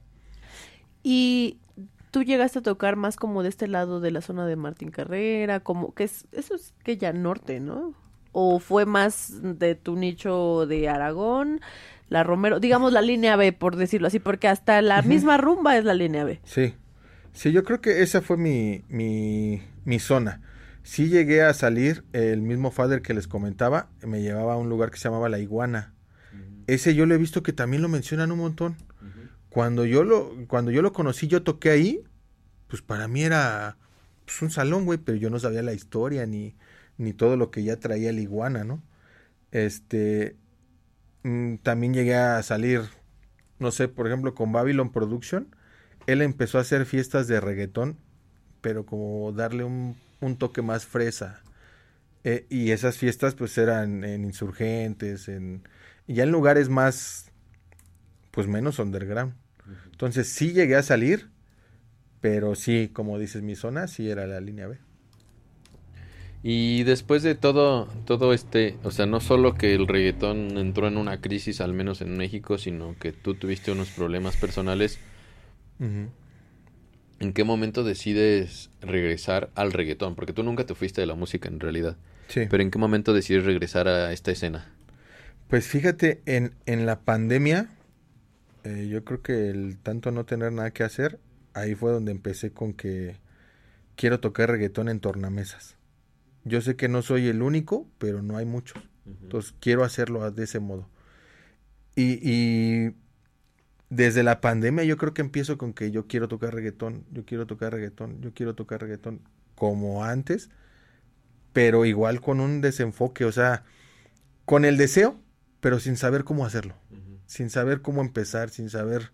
Y tú llegaste a tocar más como de este lado de la zona de Martín Carrera, como que es, eso es que ya norte, ¿no? O fue más de tu nicho de Aragón, la Romero, digamos la línea B, por decirlo así, porque hasta la Ujú. misma rumba es la línea B. Sí, sí, yo creo que esa fue mi, mi, mi zona. Sí llegué a salir, el mismo father que les comentaba, me llevaba a un lugar que se llamaba La Iguana. Ujú. Ese yo lo he visto que también lo mencionan un montón. Ujú. Cuando yo lo, cuando yo lo conocí, yo toqué ahí, pues para mí era pues, un salón, güey, pero yo no sabía la historia ni, ni todo lo que ya traía la iguana, ¿no? Este, mm, también llegué a salir, no sé, por ejemplo, con Babylon Production. Él empezó a hacer fiestas de reggaetón, pero como darle un, un toque más fresa. Eh, y esas fiestas pues eran en insurgentes, en, y ya en lugares más, pues menos underground. Entonces sí llegué a salir, pero sí, como dices, mi zona sí era la línea B. Y después de todo, todo este, o sea, no solo que el reggaetón entró en una crisis, al menos en México, sino que tú tuviste unos problemas personales, Ujú. ¿en qué momento decides regresar al reggaetón? Porque tú nunca te fuiste de la música en realidad, Sí. pero ¿en qué momento decides regresar a esta escena? Pues fíjate, en, en la pandemia, eh, yo creo que el tanto no tener nada que hacer, ahí fue donde empecé con que quiero tocar reggaetón en tornamesas. Yo sé que no soy el único, pero no hay muchos. Entonces quiero hacerlo de ese modo. Y, y desde la pandemia yo creo que empiezo con que yo quiero tocar reggaetón, yo quiero tocar reggaetón, yo quiero tocar reggaetón como antes, pero igual con un desenfoque, o sea, con el deseo, pero sin saber cómo hacerlo, Ujú. sin saber cómo empezar, sin saber.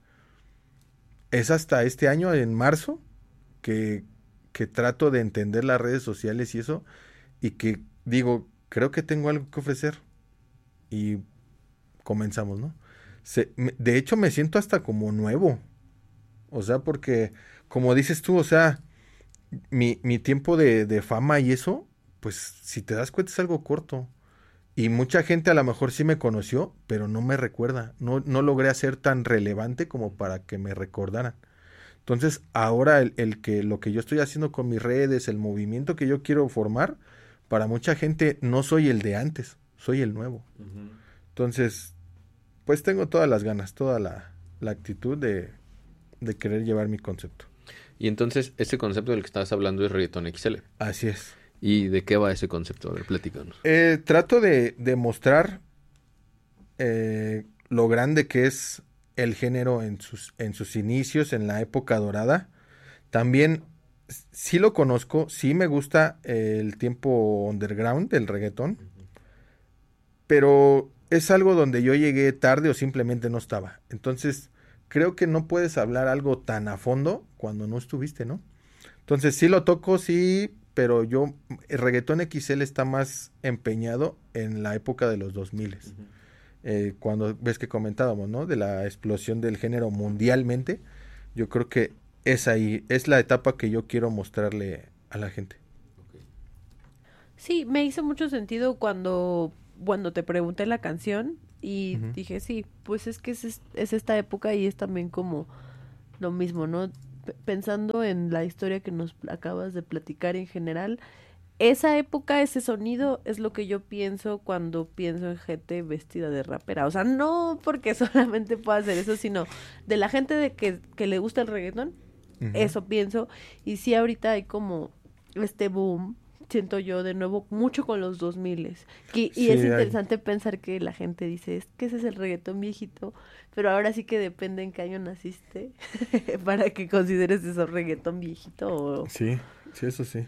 Es hasta este año, en marzo, que, que trato de entender las redes sociales y eso, y que digo, creo que tengo algo que ofrecer. Y comenzamos, ¿no? Se- me- de hecho, me siento hasta como nuevo. O sea, porque, como dices tú, o sea, mi, mi tiempo de, de fama y eso, pues si te das cuenta es algo corto. Y mucha gente a lo mejor sí me conoció, pero no me recuerda. No, no logré hacer tan relevante como para que me recordaran. Entonces, ahora el, el que lo que yo estoy haciendo con mis redes, el movimiento que yo quiero formar, para mucha gente no soy el de antes, soy el nuevo. Ujú. Entonces, pues tengo todas las ganas, toda la, la actitud de, de querer llevar mi concepto. Y entonces, ese concepto del que estabas hablando es reggaetón X L. Así es. ¿Y de qué va ese concepto? A ver, platícanos. Eh, trato de, de mostrar eh, lo grande que es el género en sus, en sus inicios, en la época dorada. También s- sí lo conozco, sí me gusta eh, el tiempo underground del reggaetón, pero es algo donde yo llegué tarde o simplemente no estaba. Entonces, creo que no puedes hablar algo tan a fondo cuando no estuviste, ¿no? Entonces, sí lo toco, sí, pero yo, el reggaetón X L está más empeñado en la época de los dos mil. Ujú. eh, cuando ves que comentábamos, ¿no? De la explosión del género mundialmente, yo creo que es ahí, es la etapa que yo quiero mostrarle a la gente. Sí, me hizo mucho sentido cuando, cuando te pregunté la canción y Ujú. dije, sí, pues es que es, es, es esta época y es también como lo mismo, ¿no? P- pensando en la historia que nos acabas de platicar en general, esa época, ese sonido es lo que yo pienso cuando pienso en gente vestida de rapera. O sea, no porque solamente pueda hacer eso, sino de la gente de que, que le gusta el reggaetón, Ujú. eso pienso. Y sí, ahorita hay como este boom, siento yo, de nuevo, mucho con los dos miles. Y, y Sí, es hay. interesante pensar que la gente dice, es que ese es el reggaetón viejito, pero ahora sí que depende en qué año naciste para que consideres eso reggaetón viejito o... Sí, sí, eso sí.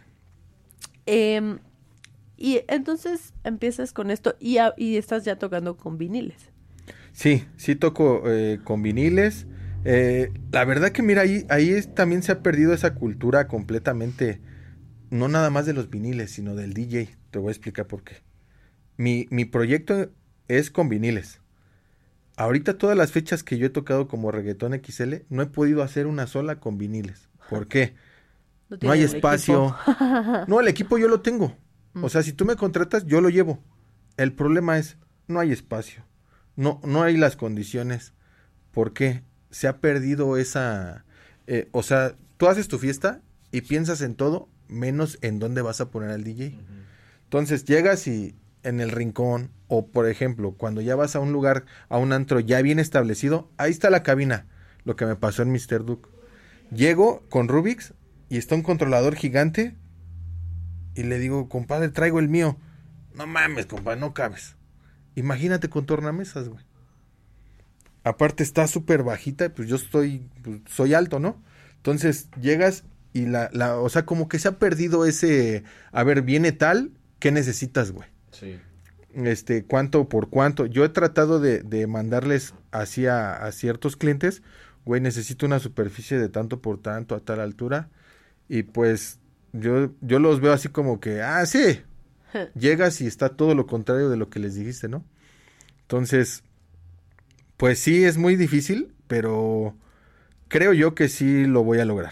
Em, y entonces empiezas con esto y, a- y estás ya tocando con viniles. Sí, sí toco eh, con viniles. Eh, la verdad que mira, ahí, ahí es- también se ha perdido esa cultura completamente, no nada más de los viniles, sino del D J. Te voy a explicar por qué. Mi, mi proyecto es con viniles. Ahorita todas las fechas que yo he tocado como Reggaetón X L, no he podido hacer una sola con viniles. ¿Por qué? No No hay tienen el equipo. espacio. No, el equipo yo lo tengo. Mm. O sea, si tú me contratas, yo lo llevo. El problema es, no hay espacio. No, no hay las condiciones. ¿Por qué? Se ha perdido esa... eh, o sea, tú haces tu fiesta y piensas en todo, menos en dónde vas a poner al D J. Entonces llegas y en el rincón, o por ejemplo, cuando ya vas a un lugar, a un antro ya bien establecido, ahí está la cabina. Lo que me pasó en mister Duke. Llego con Rubik's y está un controlador gigante y le digo, compadre, traigo el mío. No mames, compadre, no cabes. Imagínate con tornamesas, güey. Aparte está súper bajita, pues yo estoy, pues, soy alto, ¿no? Entonces llegas y la, la, o sea, como que se ha perdido ese, a ver, viene tal, ¿qué necesitas, güey? Sí. Este, cuánto por cuánto. Yo he tratado de, de mandarles así a, a ciertos clientes, güey, necesito una superficie de tanto por tanto a tal altura. Y pues yo, yo los veo así como que, ah, sí, llegas y está todo lo contrario de lo que les dijiste, ¿no? Entonces, pues sí, es muy difícil, pero creo yo que sí lo voy a lograr.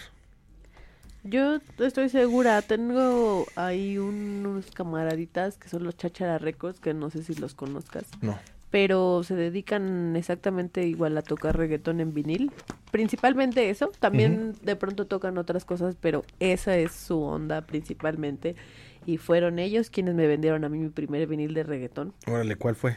Yo estoy segura, tengo ahí unos camaraditas que son los Cháchara Records, que no sé si los conozcas, No. pero se dedican exactamente igual a tocar reggaetón en vinil. Principalmente eso, también de pronto tocan otras cosas, pero esa es su onda principalmente. Y fueron ellos quienes me vendieron a mí mi primer vinil de reggaetón. Órale, ¿cuál fue?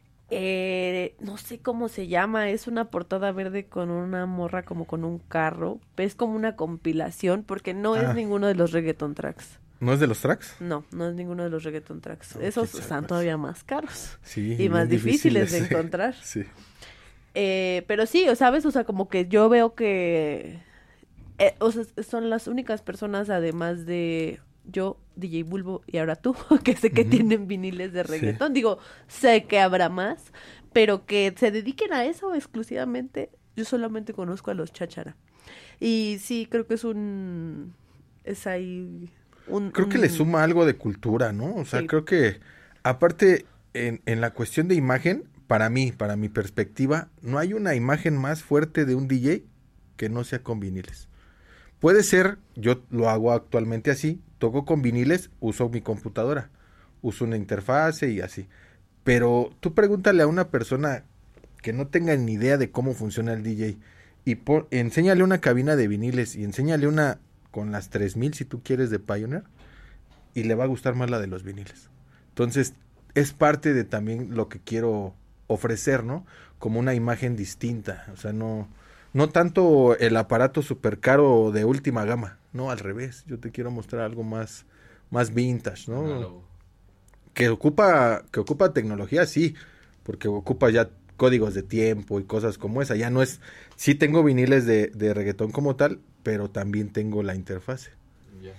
Eh, no sé cómo se llama, es una portada verde con una morra como con un carro. Es como una compilación porque no Ah. es ninguno de los reggaeton tracks. ¿No es de los tracks? No, no es ninguno de los reggaeton tracks. Oh, Esos quizá, están pues. todavía más caros Sí. y más bien difíciles de sí. encontrar. Sí. Eh, pero sí, o sabes, o sea, como que yo veo que eh, o sea, son las únicas personas, además de yo, D J Bulbo y ahora tú, que sé que Ujú. tienen viniles de Sí. reggaetón. Digo, sé que habrá más, pero que se dediquen a eso exclusivamente. Yo solamente conozco a los Cháchara. Y sí, creo que es un... Es ahí un... Creo que un- le suma algo de cultura, ¿no? O sea, Sí. creo que aparte en, en la cuestión de imagen, para mí, para mi perspectiva, no hay una imagen más fuerte de un D J que no sea con viniles. Puede ser, yo lo hago actualmente así, toco con viniles, uso mi computadora, uso una interfase y así. Pero tú pregúntale a una persona que no tenga ni idea de cómo funciona el D J y por, enséñale una cabina de viniles y enséñale una con las tres mil si tú quieres de Pioneer y le va a gustar más la de los viniles. Entonces, es parte de también lo que quiero ofrecer, ¿no? Como una imagen distinta, o sea, no no tanto el aparato súper caro de última gama, no, al revés, yo te quiero mostrar algo más más vintage, ¿no? Análogo. Que ocupa que ocupa tecnología, sí, porque ocupa ya códigos de tiempo y cosas como esa, ya no es, sí tengo viniles de, de reggaetón como tal, pero también tengo la interfase. Ya.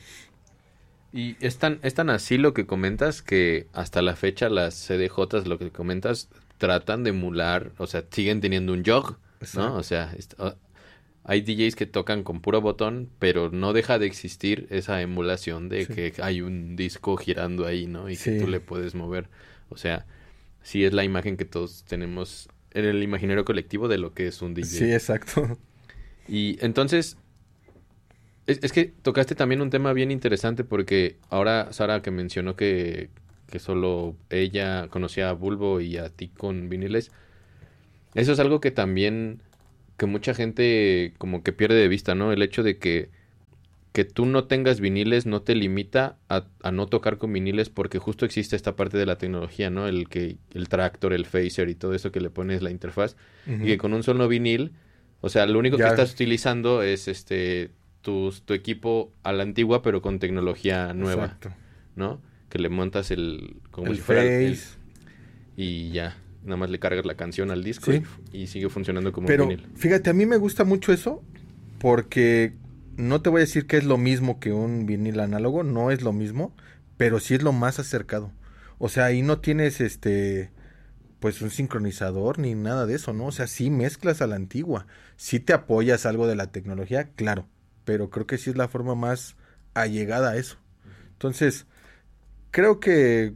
Y es tan, es tan así lo que comentas que hasta la fecha las C D Js, lo que comentas, tratan de emular, o sea, siguen teniendo un jog, Exacto. ¿no? O sea, est- o- hay D Js que tocan con puro botón, pero no deja de existir esa emulación de Sí. que hay un disco girando ahí, ¿no? Y que Sí. tú le puedes mover. O sea, sí es la imagen que todos tenemos en el imaginario colectivo de lo que es un D J. Sí, exacto. Y entonces, es, es que tocaste también un tema bien interesante porque ahora Sara que mencionó que, que solo ella conocía a Bulbo y a ti con viniles, eso es algo que también, que mucha gente como que pierde de vista, ¿no? El hecho de que, que tú no tengas viniles no te limita a, a no tocar con viniles porque justo existe esta parte de la tecnología, ¿no? El que el tractor, el phaser y todo eso que le pones la interfaz Uh-huh. y que con un solo vinil, o sea, lo único Ya. que estás utilizando es este tu, tu equipo a la antigua pero con tecnología nueva, Exacto. ¿no? Que le montas el como El si fuera el- face. y ya, nada más le cargas la canción al disco Sí. y, y sigue funcionando como Pero un vinil. fíjate, a mí me gusta mucho eso porque no te voy a decir que es lo mismo que un vinil análogo, no es lo mismo, pero sí es lo más acercado. O sea, ahí no tienes este pues un sincronizador ni nada de eso, ¿no? O sea, sí mezclas a la antigua, sí te apoyas algo de la tecnología, claro, pero creo que sí es la forma más allegada a eso. Entonces, creo que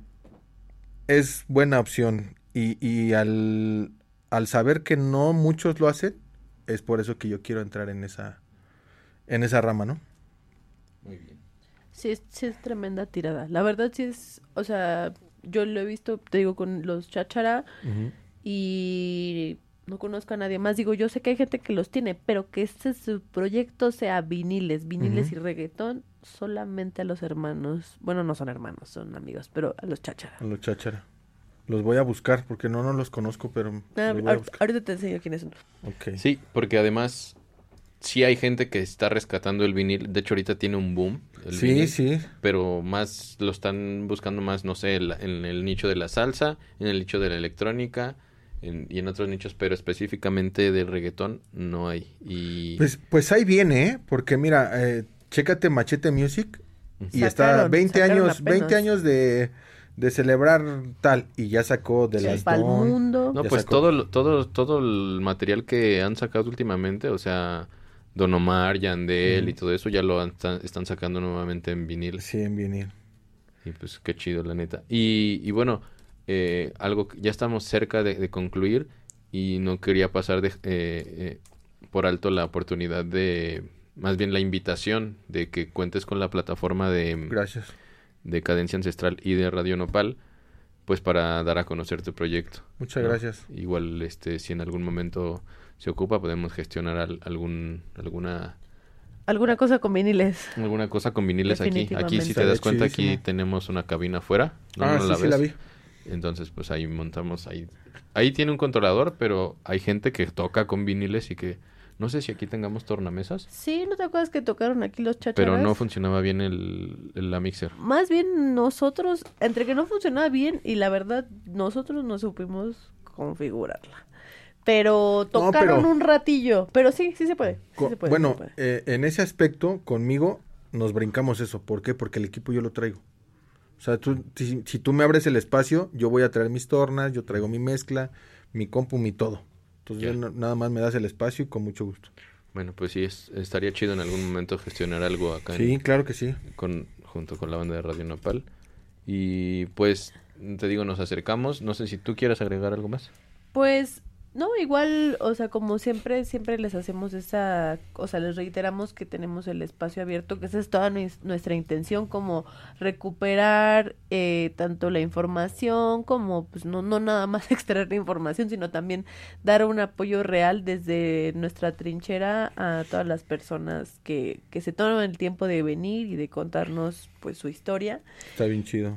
es buena opción y, y al, al saber que no muchos lo hacen, es por eso que yo quiero entrar en esa, en esa rama, ¿no? Muy bien. Sí es, sí es tremenda tirada. La verdad sí es, o sea, yo lo he visto, te digo, con los cháchara Ujú. y no conozco a nadie más. Digo, yo sé que hay gente que los tiene, pero que este su proyecto sea viniles, viniles Ujú. y reggaetón, solamente a los hermanos, bueno, no son hermanos, son amigos, pero a los cháchara. A los cháchara. Los voy a buscar porque no, no los conozco, pero Ah, los voy a ahor- buscar. ahorita te enseño quiénes son. Ok. Sí, porque además sí hay gente que está rescatando el vinil. De hecho, ahorita tiene un boom el Sí, vinil, sí. pero más lo están buscando más, no sé, la- en el nicho de la salsa, en el nicho de la electrónica en- y en otros nichos, pero específicamente del reggaetón no hay. Y Pues, pues ahí viene, ¿eh? Porque mira, eh, chécate Machete Music y está Sacaron, veinte sacaron años, veinte apenas. años de, de celebrar tal y ya sacó de Sí, las pa'l Dawn. mundo. no, Ya pues sacó. todo, lo- todo, todo el material que han sacado últimamente, o sea, Don Omar, Yandel y Ujú. todo eso ya lo han- están, están sacando nuevamente en vinil. Sí, en vinil. Y pues qué chido, la neta. Y, y bueno, eh, algo que ya estamos cerca de, de concluir y no quería pasar de, eh, eh, por alto la oportunidad de, más bien la invitación de que cuentes con la plataforma de, Gracias. de Cadencia Ancestral y de Radio Nopal, pues para dar a conocer tu proyecto. Muchas ¿no? gracias. Igual, este, si en algún momento se ocupa, podemos gestionar al- algún, alguna, Alguna cosa con viniles. alguna cosa con viniles aquí. Aquí, si Definitivamente. te das Estaría cuenta, aquí chidísimo. tenemos una cabina afuera. ¿No, Ah, no sí, la sí ves? la vi. Entonces, pues ahí montamos, ahí, ahí tiene un controlador, pero hay gente que toca con viniles y que, no sé si aquí tengamos tornamesas, Sí, ¿no te acuerdas que tocaron aquí los chácharas? pero no funcionaba bien el, el- la mixer. Más bien nosotros, entre que no funcionaba bien y la verdad, nosotros no supimos configurarla. Pero tocaron pero- un ratillo. Pero sí, sí se puede. sí Co- se puede, bueno, sí se puede. eh, en ese aspecto, conmigo nos brincamos eso. ¿Por qué? Porque el equipo yo lo traigo. O sea, tú, si, si tú me abres el espacio, yo voy a traer mis tornas, yo traigo mi mezcla, mi compu, mi todo. Entonces, Ya. yo no- nada más me das el espacio y con mucho gusto. Bueno, pues sí, es- estaría chido en algún momento gestionar algo acá en- Sí, claro que sí. con, junto con la banda de Radio Nopal. Y pues, te digo, nos acercamos. No sé si tú quieras agregar algo más. Pues, no, igual, o sea, como siempre, siempre les hacemos esa, o sea, les reiteramos que tenemos el espacio abierto, que esa es toda nues- nuestra intención, como recuperar eh, tanto la información, como, pues, no, no nada más extraer la información, sino también dar un apoyo real desde nuestra trinchera a todas las personas que, que se toman el tiempo de venir y de contarnos, pues, su historia. Está bien chido.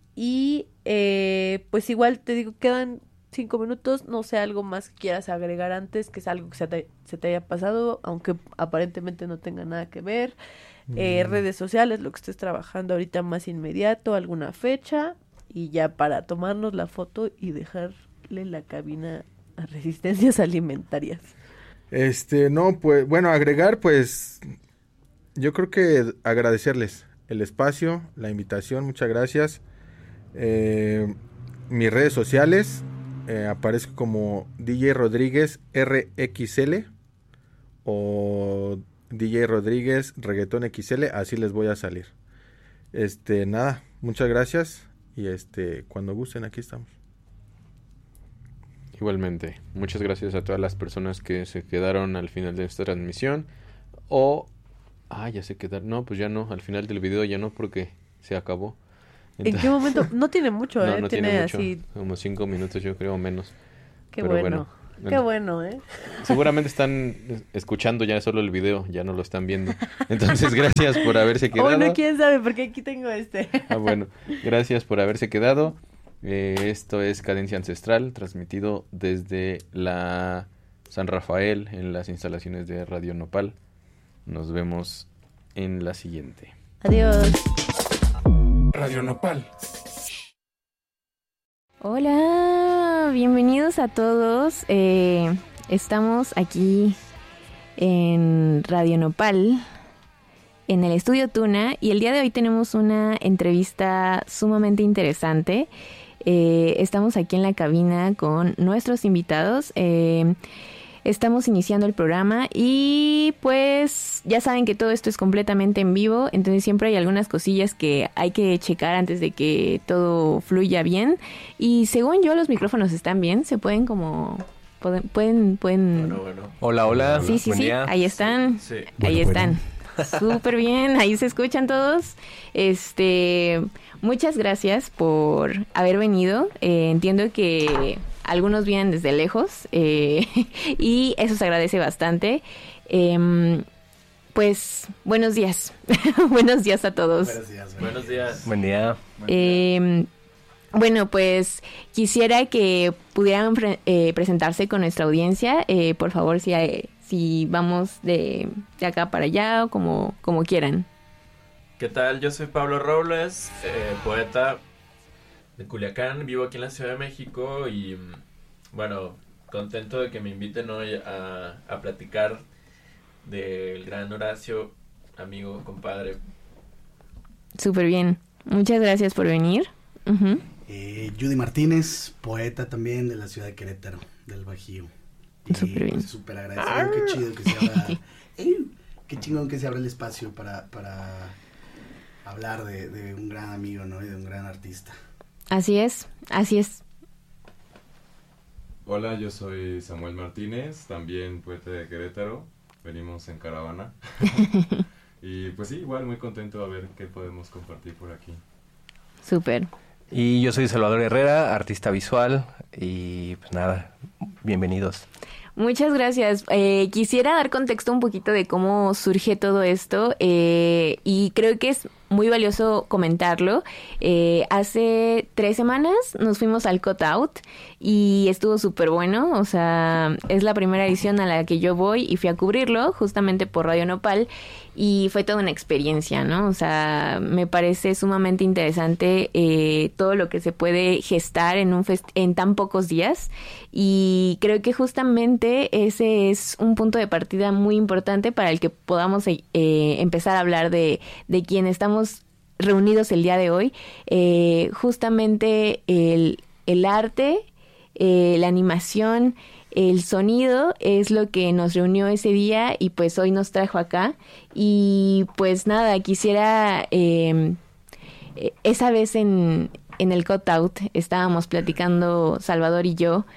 Y eh, pues igual te digo, quedan cinco minutos, no sé, algo más que quieras agregar antes, que es algo que se te, se te haya pasado, aunque aparentemente no tenga nada que ver. Eh, Mm. redes sociales, lo que estés trabajando ahorita más inmediato, alguna fecha, y ya para tomarnos la foto y dejarle la cabina a Resistencias Alimentarias. Este, no, pues, bueno, agregar, pues, yo creo que agradecerles el espacio, la invitación, muchas gracias. Eh, mis redes sociales, eh, aparezco como D J Rodríguez R X L o D J Rodríguez Reggaetón X L, así les voy a salir. Este, nada, muchas gracias y este, cuando gusten, aquí estamos. Igualmente, muchas gracias a todas las personas que se quedaron al final de esta transmisión. O... Ah, ya se quedaron. No, pues ya no, al final del video ya no, porque se acabó. Entonces... ¿En qué momento? No tiene mucho, no, ¿eh? No tiene, tiene mucho, así... como cinco minutos yo creo, menos. Qué Pero bueno. bueno. Qué bueno, ¿eh? Seguramente están escuchando ya solo el video, ya no lo están viendo. Entonces, gracias por haberse quedado. Bueno, quién sabe, porque aquí tengo este. Ah, bueno, gracias por haberse quedado. Eh, esto es Cadencia Ancestral, transmitido desde la San Rafael en las instalaciones de Radio Nopal. Nos vemos en la siguiente. Adiós. Radio Nopal. Hola, bienvenidos a todos. Eh, estamos aquí en Radio Nopal, en el estudio Tuna, y el día de hoy tenemos una entrevista sumamente interesante. Eh, estamos aquí en la cabina con nuestros invitados. Eh, Estamos iniciando el programa y pues ya saben que todo esto es completamente en vivo, entonces siempre hay algunas cosillas que hay que checar antes de que todo fluya bien. Y según yo los micrófonos están bien, se pueden como... Pueden... pueden, pueden... Bueno, bueno. Hola, hola. Sí, sí, Buen sí, día. ahí están, Sí, sí. ahí Bueno, están. Súper bien, ahí se escuchan todos. Este, muchas gracias por haber venido. Eh, entiendo que algunos vienen desde lejos eh, y eso se agradece bastante. Eh, pues, buenos días. Buenos días a todos. Buenos días. Buenos días. Buen día. Eh, bueno, pues quisiera que pudieran pre- eh, presentarse con nuestra audiencia. Eh, por favor, si, hay, si vamos de, de acá para allá o como, como quieran. ¿Qué tal? Yo soy Pablo Robles, eh, poeta de Culiacán, vivo aquí en la Ciudad de México y bueno, contento de que me inviten hoy a, a platicar del gran Horacio, amigo, compadre. Súper bien. Muchas gracias por venir. Uh-huh. Eh, Judy Martínez, poeta también de la ciudad de Querétaro, del Bajío. Y Súper bien. pues, súper agradecido, qué chido que se abra, eh, qué chingón que se abra el espacio para, para hablar de, de un gran amigo, ¿no? Y de un gran artista. Así es, así es. Hola, yo soy Samuel Martínez, también poeta de Querétaro. Venimos en caravana. Y pues sí, igual muy contento a ver qué podemos compartir por aquí. Súper. Y yo soy Salvador Herrera, artista visual, y pues nada, bienvenidos. Muchas gracias. Eh, quisiera dar contexto un poquito de cómo surge todo esto eh, y creo que es muy valioso comentarlo. Eh, hace tres semanas nos fuimos al Cut Out y estuvo súper bueno. O sea, es la primera edición a la que yo voy y fui a cubrirlo justamente por Radio Nopal y fue toda una experiencia, ¿no? O sea, me parece sumamente interesante eh, todo lo que se puede gestar en un fest- en tan pocos días y creo que justamente ese es un punto de partida muy importante para el que podamos eh, empezar a hablar de, de quién estamos reunidos el día de hoy. Eh, justamente el, el arte, eh, la animación, el sonido es lo que nos reunió ese día y pues hoy nos trajo acá. Y pues nada, quisiera, eh, esa vez en, en el Cut Out estábamos platicando Salvador y yo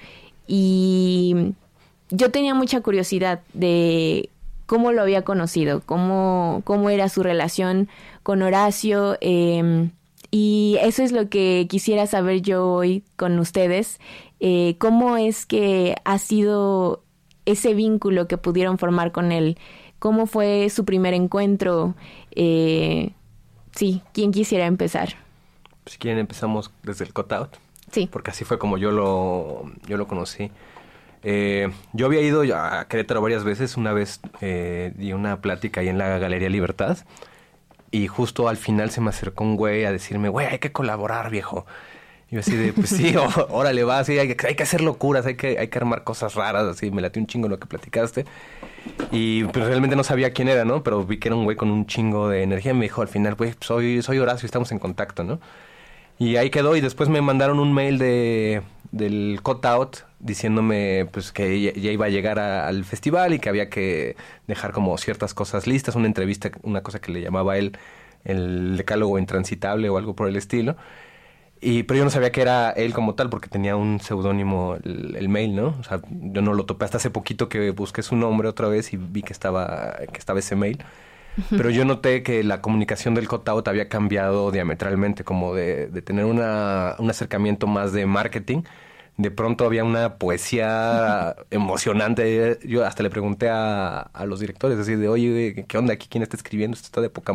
y yo tenía mucha curiosidad de cómo lo había conocido, cómo, cómo era su relación con Horacio, eh, y eso es lo que quisiera saber yo hoy con ustedes, eh, cómo es que ha sido ese vínculo que pudieron formar con él, cómo fue su primer encuentro, eh, sí, ¿quién quisiera empezar? Si quieren empezamos desde el Cut Out, Sí. porque así fue como yo lo, yo lo conocí. Eh, yo había ido a Querétaro varias veces, una vez eh, di una plática ahí en la Galería Libertad y justo al final se me acercó un güey a decirme, güey, hay que colaborar, viejo. Y yo así de, pues sí, ó, órale, va, sí, hay, hay que hacer locuras, hay que, hay que armar cosas raras, así, me latió un chingo lo que platicaste. Y pues realmente no sabía quién era, ¿no? Pero vi que era un güey con un chingo de energía y me dijo al final, güey, soy, soy Horacio, estamos en contacto, ¿no? Y ahí quedó y después me mandaron un mail de del Cut Out diciéndome pues que ya, ya iba a llegar a, al festival y que había que dejar como ciertas cosas listas, una entrevista, una cosa que le llamaba él el decálogo intransitable o algo por el estilo. Y, pero yo no sabía que era él como tal, porque tenía un seudónimo, el, el mail, ¿no? O sea, yo no lo topé hasta hace poquito que busqué su nombre otra vez y vi que estaba, que estaba ese mail. Pero yo noté que la comunicación del cut-out había cambiado diametralmente, como de, de tener una, un acercamiento más de marketing. De pronto había una poesía emocionante. Yo hasta le pregunté a, a los directores, así de, oye, ¿qué onda aquí? ¿Quién está escribiendo? Esto está de poca